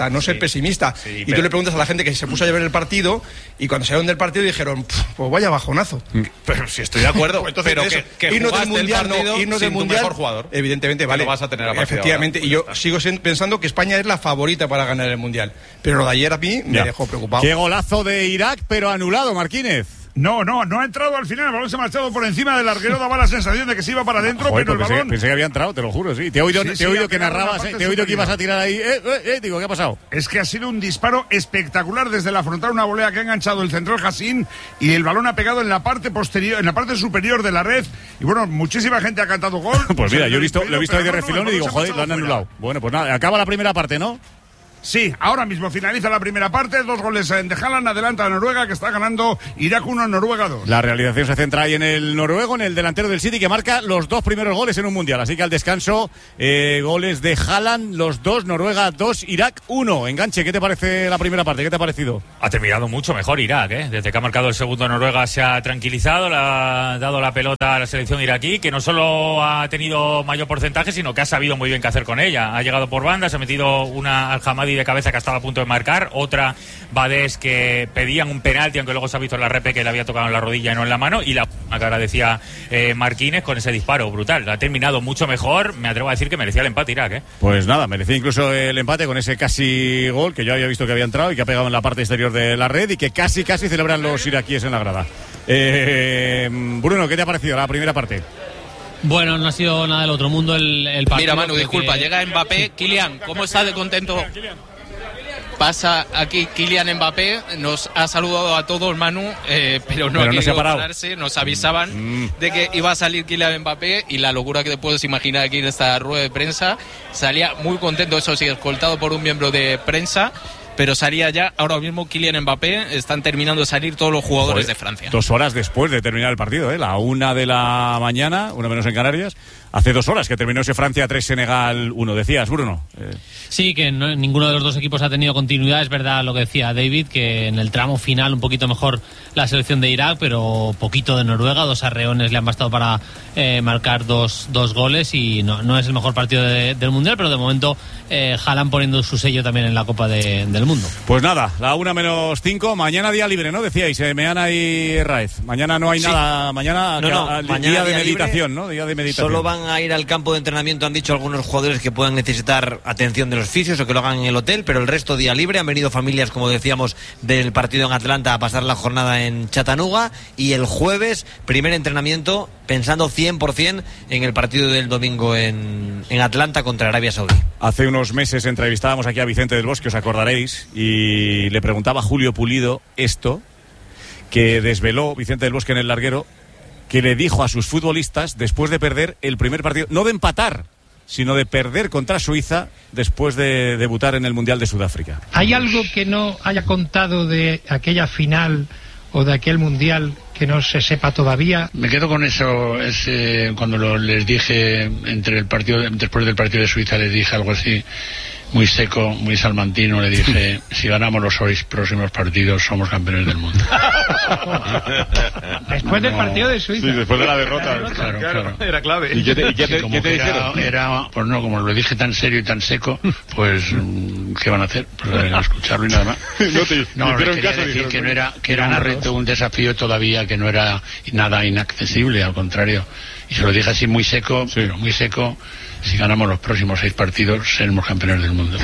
realista, no ser pesimista. Y tú le preguntas a la gente que se puso a ver el partido y cuando salieron del partido dijeron, pues vaya bajonazo. Pero si estoy de acuerdo, pero que irnos del jugaste mundial, el partido irnos sin del tu mundial, mejor jugador. Evidentemente, vale. Lo vas a tener a partir de efectivamente, ahora. y yo sigo pensando que España es la favorita para ganar el mundial. Pero lo de ayer a mí me dejó preocupado. Qué golazo de Irak, pero anulado, Marquínez. No ha entrado al final, el balón se ha marchado por encima del larguero, daba la sensación de que se iba para adentro, pero el balón... Pensé que había entrado, te lo juro, sí. Te he oído que narrabas, te he oído que ibas a tirar ahí, digo, ¿qué ha pasado? Es que ha sido un disparo espectacular desde la frontal, una volea que ha enganchado el central Hassin y el balón ha pegado en la parte posterior, en la parte superior de la red, y bueno, muchísima gente ha cantado gol. Pues mira, yo lo he visto ahí de refilón y digo, joder, lo han anulado. Bueno, pues nada, acaba la primera parte, ¿no? Sí, ahora mismo finaliza la primera parte, 2 goles de Haaland, adelanta a Noruega que está ganando Irak 1, Noruega 2. La realización se centra ahí en el noruego, en el delantero del City que marca los 2 primeros goles en un mundial, así que al descanso goles de Haaland, los 2, Noruega 2, Irak 1. Enganche, ¿qué te parece la primera parte? ¿Qué te ha parecido? Ha terminado mucho mejor Irak, desde que ha marcado el segundo Noruega se ha tranquilizado, le ha dado la pelota a la selección iraquí, que no solo ha tenido mayor porcentaje, sino que ha sabido muy bien qué hacer con ella. Ha llegado por banda, se ha metido una al Hamadi de cabeza que estaba a punto de marcar, otra Badés que pedían un penalti, aunque luego se ha visto en la repe que le había tocado en la rodilla y no en la mano, y la que ahora decía Marquínez con ese disparo brutal. Ha terminado mucho mejor, me atrevo a decir que merecía el empate Irak, Pues nada, merecía incluso el empate con ese casi gol que yo había visto que había entrado y que ha pegado en la parte exterior de la red y que casi celebran los iraquíes en la grada. Bruno, ¿qué te ha parecido la primera parte? Bueno, no ha sido nada del otro mundo el partido. Mira, Manu, disculpa, llega Mbappé. Kylian, ¿cómo está de contento? Pasa aquí Kylian Mbappé, nos ha saludado a todos Manu, pero no ha querido pararse, nos avisaban de que iba a salir Kylian Mbappé y la locura que te puedes imaginar aquí en esta rueda de prensa, salía muy contento, eso sí, escoltado por un miembro de prensa, pero salía ya ahora mismo Kylian Mbappé, están terminando de salir todos los jugadores de Francia. 2 horas después de terminar el partido, la 1 de la mañana, 1 menos en Canarias. Hace 2 horas que terminó ese Francia 3, Senegal 1. Decías, Bruno. Sí, que ninguno de los dos equipos ha tenido continuidad. Es verdad lo que decía David, que en el tramo final un poquito mejor la selección de Irak, pero poquito de Noruega. 2 arreones le han bastado para marcar dos goles y no es el mejor partido del Mundial, pero de momento Haaland poniendo su sello también en la Copa del Mundo. Pues nada, la 1 menos 5. Mañana día libre, ¿no? Decíais, Meana y Raez. Mañana no hay nada. Mañana, mañana día de día meditación, libre, ¿no? Día de meditación. Solo van a ir al campo de entrenamiento, han dicho algunos jugadores que puedan necesitar atención de los fisios o que lo hagan en el hotel, pero el resto día libre. Han venido familias, como decíamos, del partido en Atlanta a pasar la jornada en Chattanooga, y el jueves primer entrenamiento pensando 100% en el partido del domingo en Atlanta contra Arabia Saudí. Hace unos meses entrevistábamos aquí a Vicente del Bosque, os acordaréis, y le preguntaba a Julio Pulido esto, que desveló Vicente del Bosque en el larguero, que le dijo a sus futbolistas después de perder el primer partido, no de empatar, sino de perder contra Suiza después de debutar en el Mundial de Sudáfrica. ¿Hay algo que no haya contado de aquella final o de aquel Mundial que no se sepa todavía? Me quedo con eso, cuando les dije después del partido de Suiza, les dije algo así, muy seco, muy salmantino, le dije, si ganamos los 6 próximos partidos somos campeones del mundo. Después del partido de Suiza. Sí, después de la derrota. Claro. Era clave. ¿Y qué te dijeron? Pues no, como lo dije tan serio y tan seco, pues ¿qué van a hacer? Pues a escucharlo y nada más. No, les quería decir que era un reto, un desafío todavía, que no era nada inaccesible, al contrario. Y se lo dije así muy seco, pero muy seco. Si ganamos los próximos 6 partidos, seremos campeones del mundo.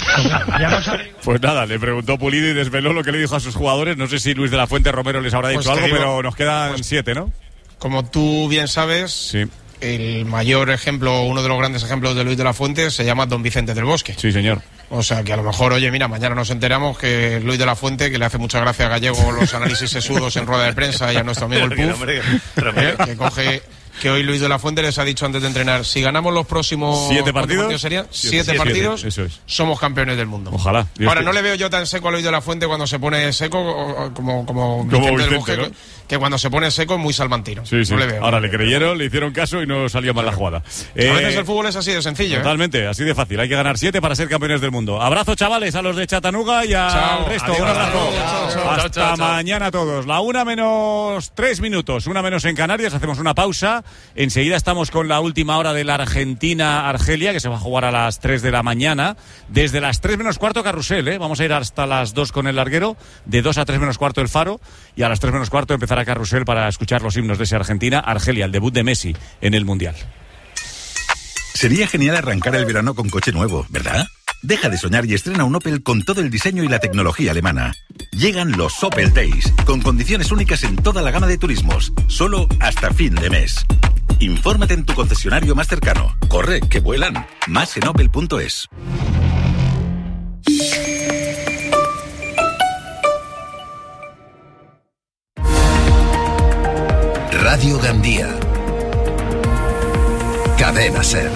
Pues nada, le preguntó Pulido y desveló lo que le dijo a sus jugadores. No sé si Luis de la Fuente Romero les habrá dicho algo, pero nos quedan 7, ¿no? Como tú bien sabes, el mayor ejemplo, uno de los grandes ejemplos de Luis de la Fuente se llama Don Vicente del Bosque. Sí, señor. O sea, que a lo mejor, oye, mira, mañana nos enteramos que Luis de la Fuente, que le hace mucha gracia a Gallego los análisis sesudos en rueda de prensa, y a nuestro amigo el Puf, que coge... Que hoy Luis de la Fuente les ha dicho antes de entrenar, si ganamos los próximos 7 partidos, serían 7 partidos, eso es. Somos campeones del mundo. Ojalá. Ahora, no le veo yo tan seco a Luis de la Fuente cuando se pone seco como Vicente del Bosque, ¿no? Que cuando se pone seco es muy salmantino. Sí. No le veo. Ahora le creyeron, le hicieron caso y no salió mal la jugada. A veces el fútbol es así de sencillo. Totalmente, así de fácil. Hay que ganar 7 para ser campeones del mundo. Abrazo, chavales, a los de Chattanooga y al resto. Adiós. Un abrazo. Chao. Hasta mañana a todos. La 1 menos 3 minutos, 1 menos en Canarias. Hacemos una pausa Enseguida estamos con la última hora de la Argentina-Argelia, que se va a jugar a las 3 de la mañana. Desde las 3 menos cuarto Carrusel, ¿eh? Vamos a ir hasta las 2 con el larguero, de 2 a 3 menos cuarto el Faro, y a las 3 menos cuarto empezará Carrusel para escuchar los himnos de ese Argentina-Argelia, el debut de Messi en el Mundial. Sería genial arrancar el verano con coche nuevo, ¿verdad? Deja de soñar y estrena un Opel con todo el diseño y la tecnología alemana. Llegan los Opel Days, con condiciones únicas en toda la gama de turismos, solo hasta fin de mes. Infórmate en tu concesionario más cercano. Corre, que vuelan. Más en opel.es. Radio Gandía. Cadena SER.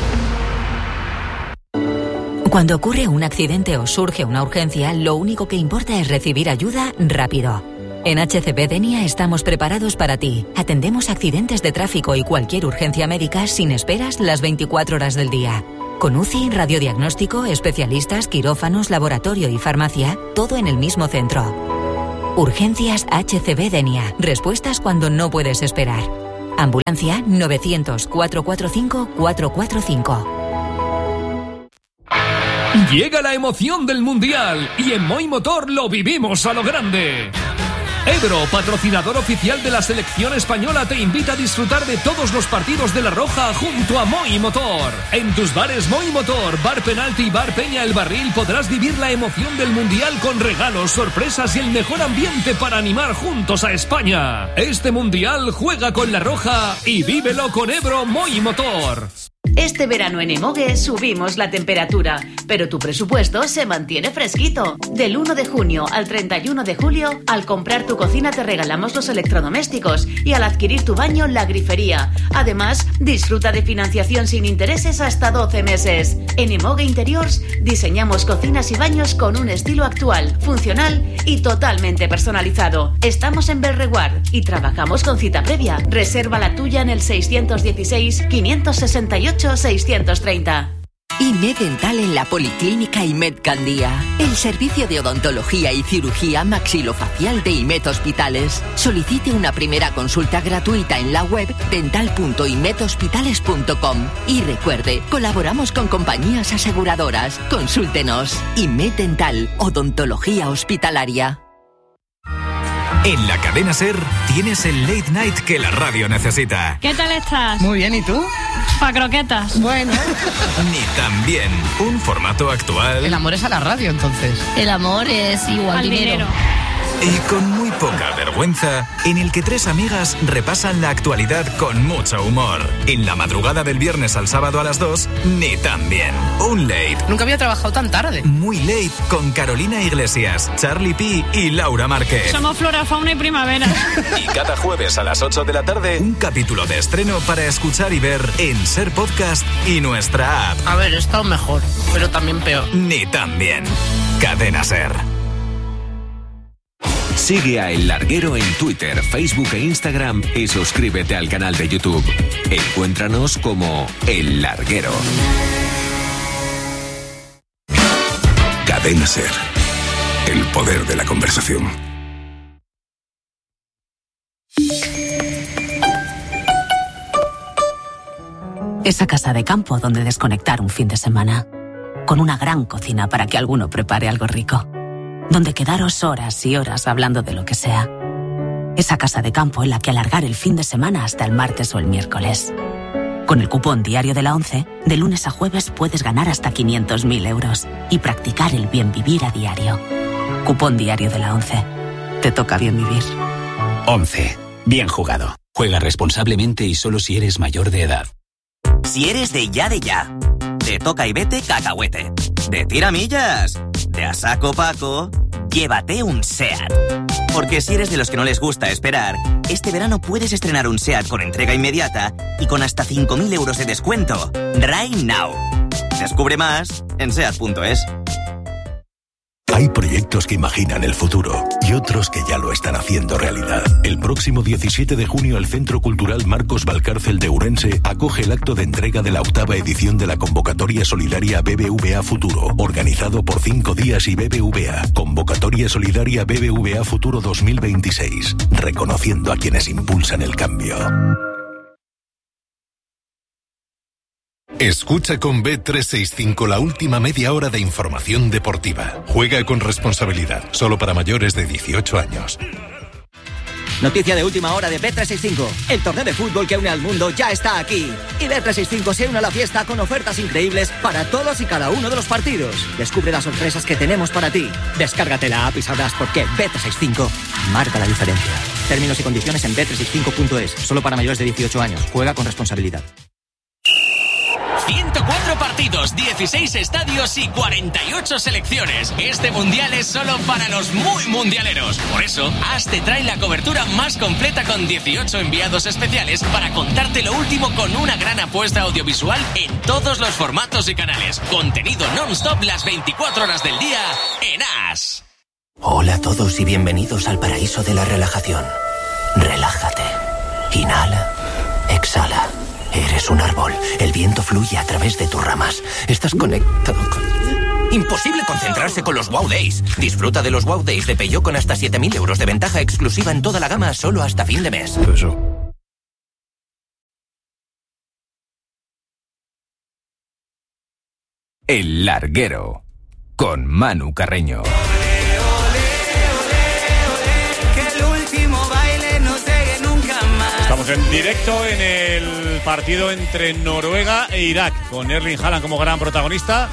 Cuando ocurre un accidente o surge una urgencia, lo único que importa es recibir ayuda rápido. En HCB Denia estamos preparados para ti. Atendemos accidentes de tráfico y cualquier urgencia médica sin esperas las 24 horas del día. Con UCI, radiodiagnóstico, especialistas, quirófanos, laboratorio y farmacia, todo en el mismo centro. Urgencias HCB Denia. Respuestas cuando no puedes esperar. Ambulancia 900-445-445. Llega la emoción del Mundial y en Moi Motor lo vivimos a lo grande. Ebro, patrocinador oficial de la selección española, te invita a disfrutar de todos los partidos de La Roja junto a Moi Motor. En tus bares Moi Motor, Bar Penalti y Bar Peña El Barril podrás vivir la emoción del Mundial con regalos, sorpresas y el mejor ambiente para animar juntos a España. Este Mundial juega con La Roja y vívelo con Ebro Moi Motor. Este verano en Emogue subimos la temperatura, pero tu presupuesto se mantiene fresquito. Del 1 de junio al 31 de julio, al comprar tu cocina te regalamos los electrodomésticos y al adquirir tu baño, la grifería. Además, disfruta de financiación sin intereses hasta 12 meses. En Emogue Interiors diseñamos cocinas y baños con un estilo actual, funcional y totalmente personalizado. Estamos en Belreguard y trabajamos con cita previa. Reserva la tuya en el 616-568-630. IMED Dental en la Policlínica IMED Gandía. El servicio de odontología y cirugía maxilofacial de IMED Hospitales. Solicite una primera consulta gratuita en la web dental.imedhospitales.com. Y recuerde, colaboramos con compañías aseguradoras. Consúltenos. IMED Dental, odontología hospitalaria. En la cadena SER tienes el late night que la radio necesita. ¿Qué tal estás? Muy bien, ¿y tú? Pa' croquetas. Bueno. Ni tan bien. Un formato actual. El amor es a la radio, entonces. El amor es igual al dinero. Y con muy poca vergüenza, en el que tres amigas repasan la actualidad con mucho humor. En la madrugada del viernes al sábado a las 2, ni tan bien. Un late. Nunca había trabajado tan tarde. Muy late con Carolina Iglesias, Charlie P y Laura Márquez. Somos flora, fauna y primavera. Y cada jueves a las 8 de la tarde, un capítulo de estreno para escuchar y ver en SER Podcast y nuestra app. A ver, he estado mejor, pero también peor. Ni tan bien. Cadena SER. Sigue a El Larguero en Twitter, Facebook e Instagram y suscríbete al canal de YouTube. Encuéntranos como El Larguero. Cadena SER. El poder de la conversación. Esa casa de campo donde desconectar un fin de semana. Con una gran cocina para que alguno prepare algo rico. Donde quedaros horas y horas hablando de lo que sea. Esa casa de campo en la que alargar el fin de semana hasta el martes o el miércoles. Con el cupón diario de la ONCE, de lunes a jueves puedes ganar hasta 500.000 euros y practicar el bien vivir a diario. Cupón diario de la ONCE. Te toca bien vivir. ONCE. Bien jugado. Juega responsablemente y solo si eres mayor de edad. Si eres de ya, te toca y vete cacahuete. De tiramillas, de a saco Paco, llévate un SEAT. Porque si eres de los que no les gusta esperar, este verano puedes estrenar un SEAT con entrega inmediata y con hasta 5.000 euros de descuento. Right now. Descubre más en SEAT.es. Hay proyectos que imaginan el futuro y otros que ya lo están haciendo realidad. El próximo 17 de junio el Centro Cultural Marcos Valcárcel de Ourense acoge el acto de entrega de la 8ª edición de la convocatoria solidaria BBVA Futuro, organizado por 5 días y BBVA. Convocatoria solidaria BBVA Futuro 2026, reconociendo a quienes impulsan el cambio. Escucha con Bet365 la última media hora de información deportiva. Juega con responsabilidad, solo para mayores de 18 años. Noticia de última hora de Bet365. El torneo de fútbol que une al mundo ya está aquí. Y Bet365 se une a la fiesta con ofertas increíbles para todos y cada uno de los partidos. Descubre las sorpresas que tenemos para ti. Descárgate la app y sabrás por qué Bet365 marca la diferencia. Términos y condiciones en bet365.es. Solo para mayores de 18 años. Juega con responsabilidad. 104 partidos, 16 estadios y 48 selecciones. Este mundial es solo para los muy mundialeros. Por eso, AS te trae la cobertura más completa con 18 enviados especiales para contarte lo último con una gran apuesta audiovisual en todos los formatos y canales. Contenido non-stop las 24 horas del día en AS. Hola a todos y bienvenidos al paraíso de la relajación. Relájate. Inhala. Exhala. Eres un árbol. El viento fluye a través de tus ramas. Estás conectado con... Imposible concentrarse con los Wow Days. Disfruta de los Wow Days de Peugeot con hasta 7.000 euros de ventaja exclusiva en toda la gama solo hasta fin de mes. El Larguero, con Manu Carreño. Estamos en directo en el partido entre Noruega e Irak, con Erling Haaland como gran protagonista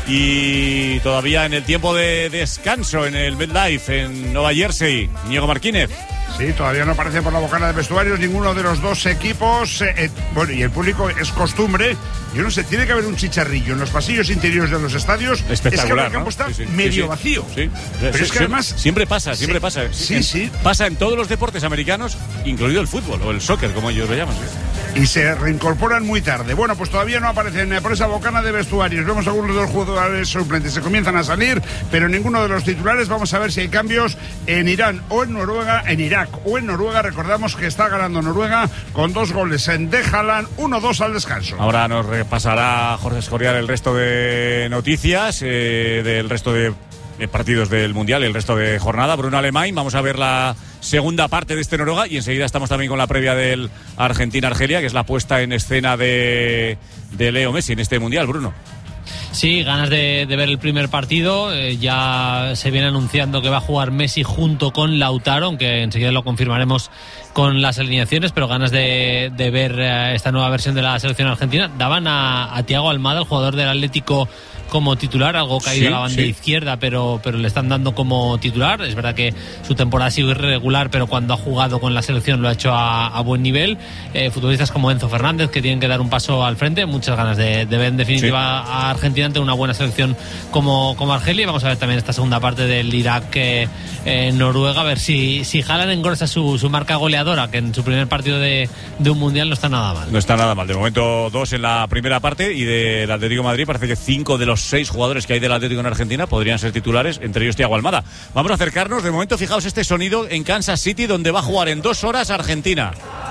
y todavía en el tiempo de descanso en el MetLife en Nueva Jersey. Íñigo Martínez. Sí, todavía no aparece por la bocana de vestuarios ninguno de los dos equipos. Bueno, y el público es costumbre. Yo no sé, tiene que haber un chicharrillo en los pasillos interiores de los estadios. Espectacular, es que el campo está medio vacío. Sí. Pero es que además... Siempre pasa. Sí. Pasa en todos los deportes americanos, incluido el fútbol o el soccer, como ellos lo llaman. Y se reincorporan muy tarde. Bueno, pues todavía no aparecen por esa bocana de vestuarios. Vemos algunos de los jugadores suplentes. Se comienzan a salir, pero ninguno de los titulares. Vamos a ver si hay cambios en Irán o en Noruega, en Irak o en Noruega. Recordamos que está ganando Noruega con 2 goles en de Haaland, 1-2 al descanso. Ahora nos repasará Jorge Escorial el resto de noticias, del resto de partidos del Mundial y el resto de jornada. Bruno Alemán, vamos a ver la segunda parte de este Noruega y enseguida estamos también con la previa del Argentina-Argelia, que es la puesta en escena de Leo Messi en este Mundial, Bruno. Sí, ganas de ver el primer partido. Ya se viene anunciando que va a jugar Messi junto con Lautaro, aunque enseguida lo confirmaremos con las alineaciones, pero ganas de ver esta nueva versión de la selección argentina. Daban a Thiago Almada, el jugador del Atlético, como titular, algo caído a la banda izquierda, pero le están dando como titular. Es verdad que su temporada ha sido irregular, pero cuando ha jugado con la selección lo ha hecho a buen nivel. Futbolistas como Enzo Fernández, que tienen que dar un paso al frente. Muchas ganas de ver en definitiva a Argentina ante una buena selección como Argelia. Y vamos a ver también esta segunda parte del Irak-Noruega, a ver si Haaland engrosa su marca goleadora, que en su primer partido de un Mundial no está nada mal. No está nada mal. De momento 2 en la primera parte, y del Atlético de Madrid parece que 5 de los 6 jugadores que hay del Atlético en Argentina podrían ser titulares, entre ellos Thiago Almada. Vamos a acercarnos. De momento, fijaos este sonido en Kansas City, donde va a jugar en 2 horas Argentina.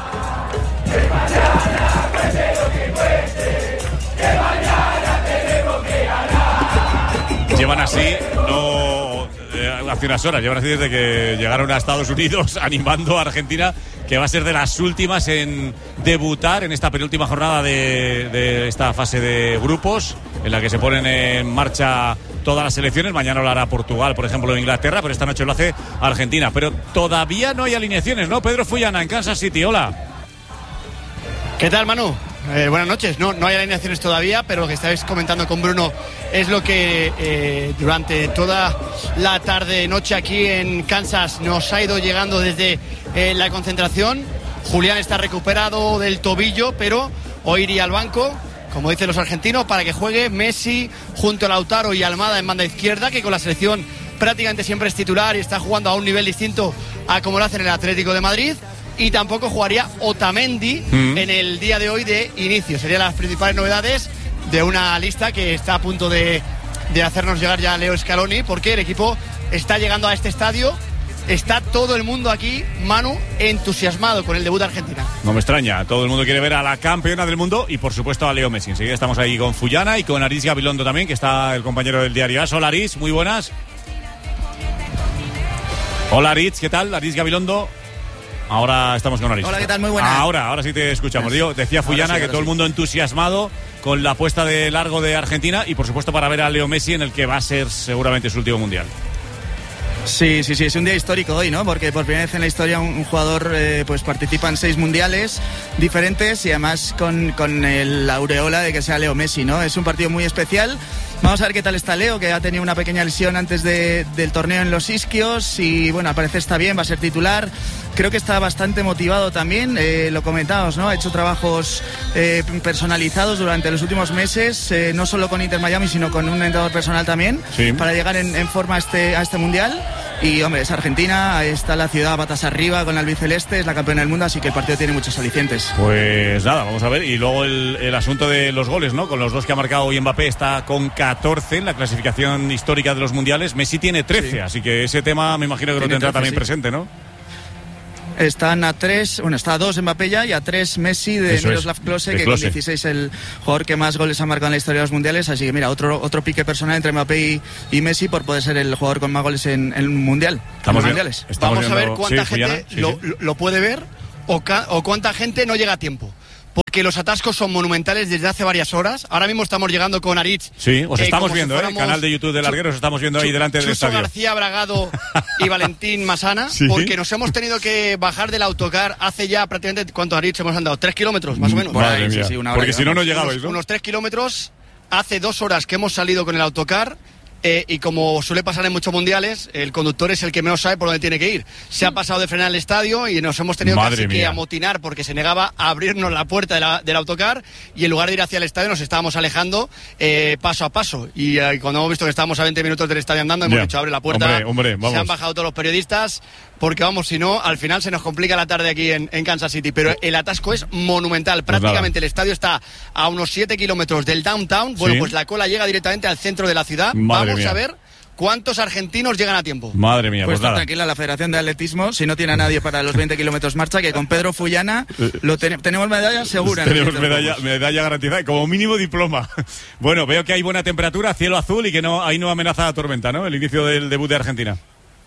Llevan así, hace unas horas, llevan así desde que llegaron a Estados Unidos, animando a Argentina, que va a ser de las últimas en debutar en esta penúltima jornada de esta fase de grupos, en la que se ponen en marcha todas las selecciones. Mañana lo hará Portugal, por ejemplo, o Inglaterra, pero esta noche lo hace Argentina. Pero todavía no hay alineaciones, ¿no? Pedro Fullana, en Kansas City, hola. ¿Qué tal, Manu? Buenas noches. No hay alineaciones todavía, pero lo que estáis comentando con Bruno es lo que durante toda la tarde-noche aquí en Kansas nos ha ido llegando desde la concentración. Julián está recuperado del tobillo, pero hoy iría al banco, como dicen los argentinos, para que juegue Messi junto a Lautaro y Almada en banda izquierda, que con la selección prácticamente siempre es titular y está jugando a un nivel distinto a como lo hace en el Atlético de Madrid. Y tampoco jugaría Otamendi en el día de hoy de inicio. Serían las principales novedades de una lista que está a punto de hacernos llegar ya Leo Scaloni, porque el equipo está llegando a este estadio. Está todo el mundo aquí, Manu, entusiasmado con el debut de Argentina. No me extraña, todo el mundo quiere ver a la campeona del mundo y por supuesto a Leo Messi. Enseguida estamos ahí con Fullana y con Aritz Gabilondo también, que está el compañero del diario AS. Hola Aritz, muy buenas. Hola Aritz, ¿qué tal? Aritz Gabilondo. Ahora estamos con Aritz. Hola, ¿qué tal? Muy buena. Ahora sí te escuchamos. Decía Fullana que todo el mundo entusiasmado con la apuesta de largo de Argentina y por supuesto para ver a Leo Messi en el que va a ser seguramente su último mundial. Sí, es un día histórico hoy, ¿no? Porque por primera vez en la historia un jugador pues participa en 6 mundiales diferentes y además con la aureola de que sea Leo Messi, ¿no? Es un partido muy especial. Vamos a ver qué tal está Leo, que ha tenido una pequeña lesión antes del torneo en los isquios y bueno, al parecer está bien, va a ser titular. Creo que está bastante motivado también, lo comentábamos, ¿no? Ha hecho trabajos personalizados durante los últimos meses, no solo con Inter Miami, sino con un entrenador personal también, para llegar en forma a este mundial. Y hombre, es Argentina, ahí está la ciudad patas arriba con la albiceleste, es la campeona del mundo, así que el partido tiene muchos alicientes. Pues nada, vamos a ver. Y luego el asunto de los goles, ¿no? Con los 2 que ha marcado hoy Mbappé, está con 14 en la clasificación histórica de los mundiales. Messi tiene 13, así que ese tema me imagino que lo tendrá 13, también presente, ¿no? Están a 3, bueno, está a 2 Mbappé ya y a 3 Messi de Miroslav Klose, que con 16 el jugador que más goles ha marcado en la historia de los mundiales. Así que mira, otro pique personal entre Mbappé y Messi por poder ser el jugador con más goles en el mundial. Vamos a ver cuánta gente lo puede ver o cuánta gente no llega a tiempo. Porque los atascos son monumentales desde hace varias horas. Ahora mismo estamos llegando con Aritz. Sí, os estamos viendo, el canal de YouTube de Larguero, os estamos viendo ahí delante del estadio. García Bragado y Valentín Masana, porque nos hemos tenido que bajar del autocar hace ya prácticamente, ¿cuántos Aritz hemos andado? 3 kilómetros, más o menos. Madre mía. Sí, porque si no llegabais, ¿no? Unos 3 kilómetros, hace 2 horas que hemos salido con el autocar. Y como suele pasar en muchos mundiales, el conductor es el que menos sabe por dónde tiene que ir. Se ha pasado de frenar el estadio y nos hemos tenido casi que amotinar porque se negaba a abrirnos la puerta del autocar y en lugar de ir hacia el estadio nos estábamos alejando paso a paso. Y cuando hemos visto que estábamos a 20 minutos del estadio andando, hemos dicho, abre la puerta. Hombre, vamos. Se han bajado todos los periodistas porque vamos, si no, al final se nos complica la tarde aquí en Kansas City. Pero el atasco es monumental. Prácticamente el estadio está a unos 7 kilómetros del downtown. Bueno, pues la cola llega directamente al centro de la ciudad. Vamos a ver cuántos argentinos llegan a tiempo. Madre mía, pues nada. Tranquila la Federación de Atletismo, si no tiene a nadie para los 20 kilómetros marcha, que con Pedro Fullana tenemos medalla segura. Tenemos medalla garantizada y como mínimo diploma. Bueno, veo que hay buena temperatura, cielo azul y que ahí no amenaza la tormenta, ¿no? El inicio del debut de Argentina.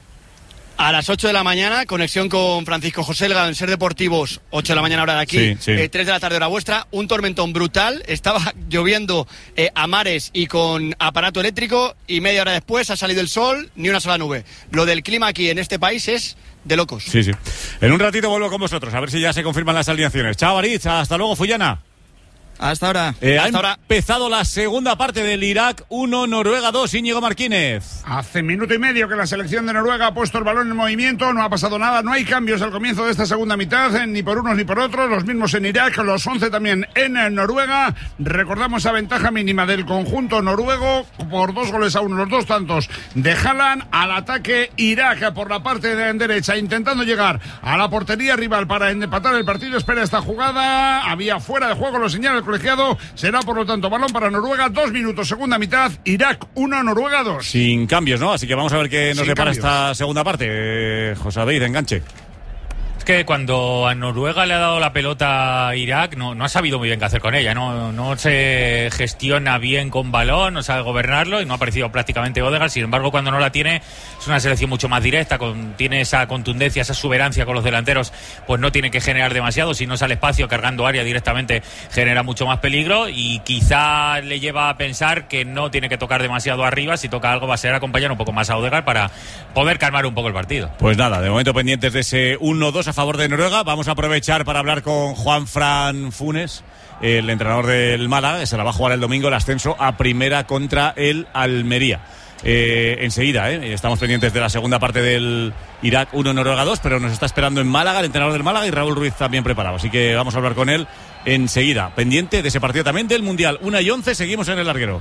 A las 8 de la mañana, conexión con Francisco José Elgado en Ser Deportivos, 8 de la mañana hora de aquí, 3 de la tarde hora vuestra, un tormentón brutal, estaba lloviendo a mares y con aparato eléctrico y media hora después ha salido el sol, ni una sola nube. Lo del clima aquí en este país es de locos. Sí. En un ratito vuelvo con vosotros, a ver si ya se confirman las alineaciones. Chao, Aritz, hasta luego, Fullana. Hasta ahora. Ha empezado la segunda parte del Irak 1, Noruega 2, Íñigo Martínez. Hace minuto y medio que la selección de Noruega ha puesto el balón en movimiento, no ha pasado nada, no hay cambios al comienzo de esta segunda mitad, ni por unos ni por otros, los mismos en Irak, los 11 también en Noruega. Recordamos esa ventaja mínima del conjunto noruego por 2-1, los 2 tantos de Haaland. Al ataque Irak por la parte derecha, intentando llegar a la portería rival para empatar el partido. Espera esta jugada, había fuera de juego, lo señala el colegiado, será por lo tanto balón para Noruega, 2 minutos, segunda mitad, Irak 1, Noruega 2. Sin cambios, ¿no? Así que vamos a ver qué nos depara esta segunda parte. José David, enganche. Es que cuando a Noruega le ha dado la pelota a Irak, no ha sabido muy bien qué hacer con ella, no se gestiona bien con balón, no sabe gobernarlo y no ha aparecido prácticamente Odegaard. Sin embargo, cuando no la tiene, es una selección mucho más directa, tiene esa contundencia, esa exuberancia con los delanteros, pues no tiene que generar demasiado, si no sale espacio cargando área directamente genera mucho más peligro y quizá le lleva a pensar que no tiene que tocar demasiado arriba, si toca algo va a ser acompañar un poco más a Odegaard para poder calmar un poco el partido. Pues nada, de momento pendientes de ese 1-2 a favor de Noruega. Vamos a aprovechar para hablar con Juanfran Funes, el entrenador del Málaga, que se la va a jugar el domingo el ascenso a primera contra el Almería. Enseguida, estamos pendientes de la segunda parte del Irak 1, Noruega 2, pero nos está esperando en Málaga el entrenador del Málaga y Raúl Ruiz también preparado, así que vamos a hablar con él enseguida. Pendiente de ese partido también del Mundial. 1:11, seguimos en el larguero.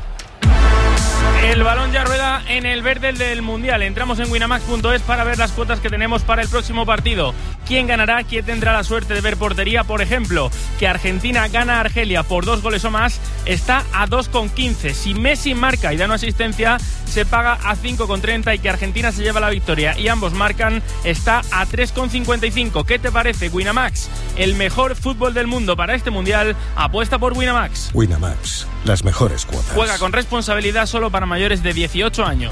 El balón ya rueda en el verde del Mundial. Entramos en winamax.es para ver las cuotas que tenemos para el próximo partido. ¿Quién ganará? ¿Quién tendrá la suerte de ver portería? Por ejemplo, que Argentina gana a Argelia por 2 goles o más, está a 2,15. Si Messi marca y da una asistencia, se paga a 5,30 y que Argentina se lleva la victoria y ambos marcan, está a 3,55. ¿Qué te parece, Winamax? El mejor fútbol del mundo para este Mundial, apuesta por Winamax. Winamax, las mejores cuotas. Juega con responsabilidad, solo para mayores de 18 años.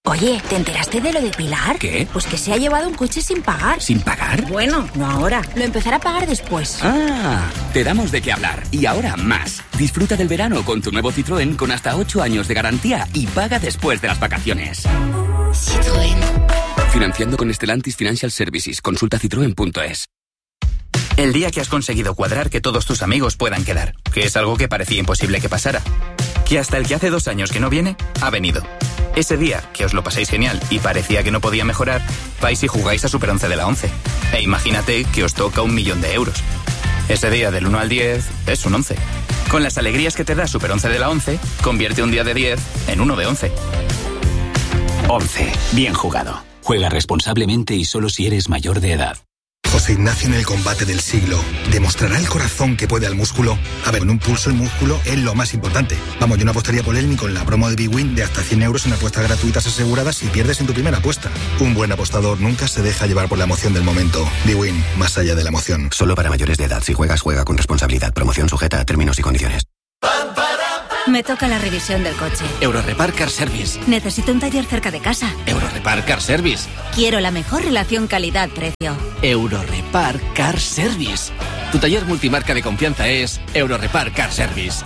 Oye, ¿te enteraste de lo de Pilar? ¿Qué? Pues que se ha llevado un coche sin pagar. ¿Sin pagar? Bueno, no ahora. Lo empezará a pagar después. Ah, te damos de qué hablar. Y ahora más. Disfruta del verano con tu nuevo Citroën con hasta 8 años de garantía y paga después de las vacaciones. Citroën. Financiando con Stellantis Financial Services. Consulta citroen.es. El día que has conseguido cuadrar que todos tus amigos puedan quedar, que es algo que parecía imposible que pasara. Que hasta el que hace 2 años que no viene, ha venido. Ese día, que os lo pasáis genial y parecía que no podía mejorar, vais y jugáis a Super 11 de la 11. E imagínate que os toca 1.000.000 de euros. Ese día del 1 al 10 es un 11. Con las alegrías que te da Super 11 de la 11, convierte un día de 10 en uno de 11. 11. Bien jugado. Juega responsablemente y solo si eres mayor de edad. José Ignacio en el combate del siglo. ¿Demostrará el corazón que puede al músculo? A ver, en un pulso el músculo es lo más importante. Vamos, yo no apostaría por él ni con la promo de Big Win de hasta 100 euros en apuestas gratuitas aseguradas si pierdes en tu primera apuesta. Un buen apostador nunca se deja llevar por la emoción del momento. Big Win, más allá de la emoción. Solo para mayores de edad. Si juegas, juega con responsabilidad. Promoción sujeta a términos y condiciones. Me toca la revisión del coche. Eurorepar Car Service. Necesito un taller cerca de casa. Eurorepar Car Service. Quiero la mejor relación calidad-precio. Eurorepar Car Service. Tu taller multimarca de confianza es Eurorepar Car Service.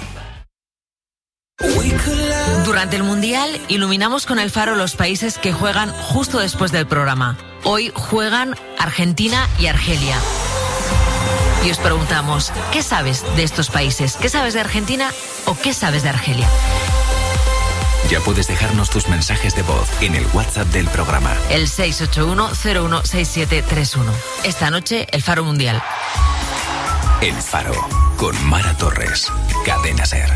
Durante el Mundial iluminamos con el faro los países que juegan justo después del programa. Hoy juegan Argentina y Argelia. Y os preguntamos, ¿qué sabes de estos países? ¿Qué sabes de Argentina o qué sabes de Argelia? Ya puedes dejarnos tus mensajes de voz en el WhatsApp del programa. El 681-016731. Esta noche, el Faro Mundial. El Faro, con Mara Torres. Cadena SER.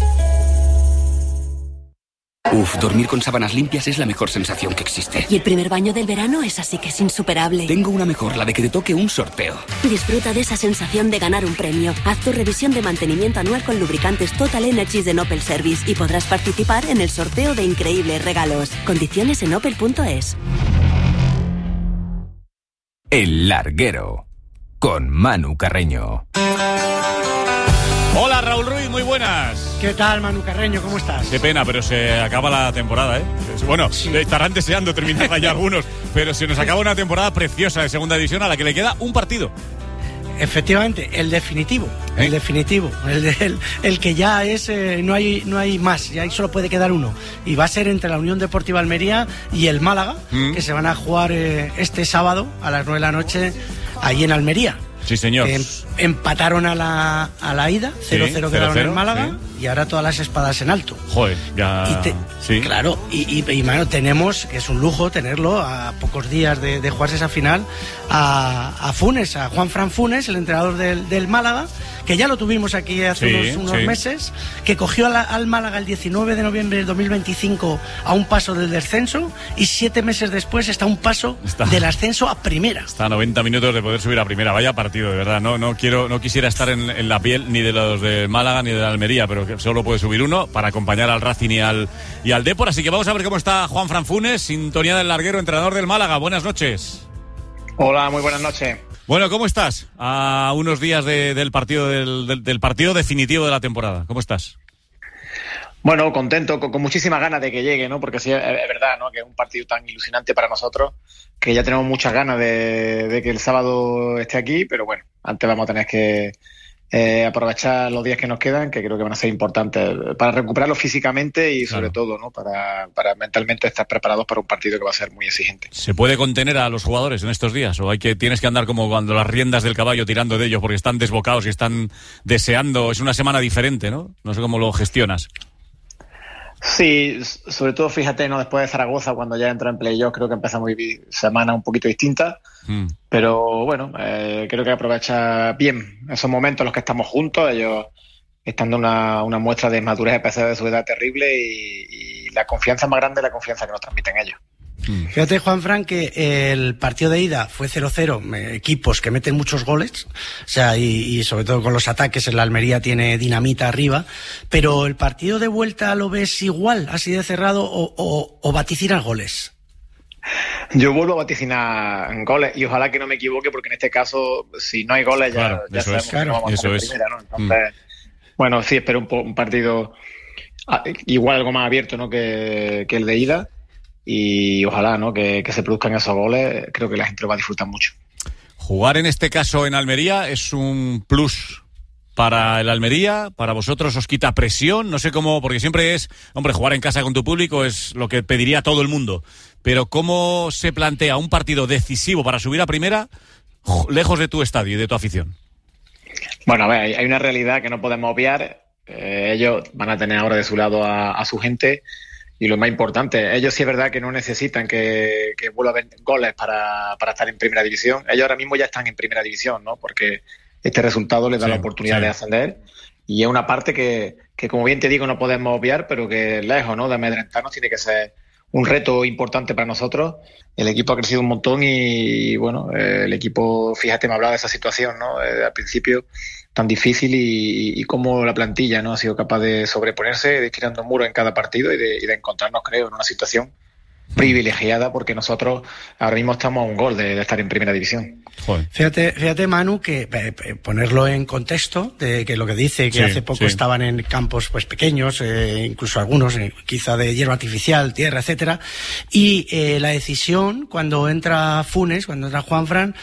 Dormir con sábanas limpias es la mejor sensación que existe. Y el primer baño del verano es así que es insuperable. Tengo una mejor, la de que te toque un sorteo. Disfruta de esa sensación de ganar un premio. Haz tu revisión de mantenimiento anual con lubricantes Total Energies de Opel Service y podrás participar en el sorteo de increíbles regalos. Condiciones en opel.es. El Larguero, con Manu Carreño. Hola Raúl Ruiz, muy buenas. ¿Qué tal, Manu Carreño? ¿Cómo estás? Qué pena, pero se acaba la temporada, ¿eh? Bueno, estarán deseando terminarla ya algunos, pero se nos acaba una temporada preciosa de segunda división a la que le queda un partido. Efectivamente, el definitivo, el que ya es, no hay más, ya ahí solo puede quedar uno, y va a ser entre la Unión Deportiva Almería y el Málaga, que se van a jugar este sábado a las 9 de la noche allí en Almería. Sí, señor. Empataron a la ida, 0-0 quedaron en Málaga, y ahora todas las espadas en alto. Joder, ya... Claro, y mano, tenemos, que es un lujo tenerlo, a pocos días de jugarse esa final, a Funes, a Juanfran Funes, el entrenador del Málaga, que ya lo tuvimos aquí hace unos meses, que cogió al Málaga el 19 de noviembre del 2025 a un paso del descenso, y 7 meses después está a un paso del ascenso a primera. Está a 90 minutos de poder subir a primera. Vaya partido, de verdad. No quisiera estar en la piel ni de los de Málaga ni de la Almería, pero que solo puede subir uno para acompañar al Racing y al Depor. Así que vamos a ver cómo está Juanfran Funes, sintonía del Larguero, entrenador del Málaga. Buenas noches. Hola, muy buenas noches. Bueno, ¿cómo estás? A unos días del partido del partido definitivo de la temporada. ¿Cómo estás? Bueno, contento, con muchísimas ganas de que llegue, ¿no? Porque sí, es verdad, ¿no? Que es un partido tan ilusionante para nosotros, que ya tenemos muchas ganas de que el sábado esté aquí, pero bueno, antes vamos a tener que aprovechar los días que nos quedan, que creo que van a ser importantes para recuperarlo físicamente y sobre todo, ¿no? Para mentalmente estar preparados para un partido que va a ser muy exigente. ¿Se puede contener a los jugadores en estos días? ¿O tienes que andar como cuando las riendas del caballo tirando de ellos porque están desbocados y están deseando? Es una semana diferente, ¿no? No sé cómo lo gestionas. Sí, sobre todo fíjate, ¿no? Después de Zaragoza, cuando ya entra en playoff, creo que empezamos semana un poquito distinta. Pero bueno, creo que aprovecha bien esos momentos en los que estamos juntos, ellos estando una muestra de madurez a pesar de su edad terrible, y la confianza más grande es la confianza que nos transmiten ellos. Fíjate, Juanfran, que el partido de ida fue 0-0, equipos que meten muchos goles, o sea, y sobre todo con los ataques, en la Almería tiene dinamita arriba, pero el partido de vuelta ¿lo ves igual, así de cerrado, o vaticinas goles? Yo vuelvo a vaticinar goles y ojalá que no me equivoque, porque en este caso, si no hay goles, ya sabemos que no vamos a estar en primera, ¿no? Entonces, bueno, sí, espero un partido igual, algo más abierto, ¿no? que el de ida. y ojalá, ¿no?, que se produzcan esos goles. Creo que la gente lo va a disfrutar mucho. Jugar en este caso en Almería es un plus para el Almería, para vosotros os quita presión, no sé cómo, porque siempre es, hombre, jugar en casa con tu público es lo que pediría todo el mundo, pero ¿cómo se plantea un partido decisivo para subir a primera lejos de tu estadio y de tu afición? Bueno, a ver, hay una realidad que no podemos obviar. Ellos van a tener ahora de su lado a su gente, y lo más importante, ellos sí es verdad que no necesitan que vuelva a haber goles para estar en primera división. Ellos ahora mismo ya están en primera división, ¿no?, porque este resultado les da la oportunidad de ascender, y es una parte que, como bien te digo, no podemos obviar, pero que lejos, ¿no?, de amedrentarnos, tiene que ser un reto importante para nosotros. El equipo ha crecido un montón y bueno, el equipo, fíjate, me hablaba de esa situación, ¿no?, al principio tan difícil, y cómo la plantilla, ¿no?, ha sido capaz de sobreponerse, de ir tirando muros en cada partido y de encontrarnos, creo, en una situación privilegiada, porque nosotros ahora mismo estamos a un gol de estar en primera división. Fíjate, Manu, que ponerlo en contexto de que lo que dice, que hace poco estaban en campos pues pequeños, incluso algunos quizá de hierba artificial, tierra, etcétera, y la decisión cuando entra Funes, cuando entra Juanfran,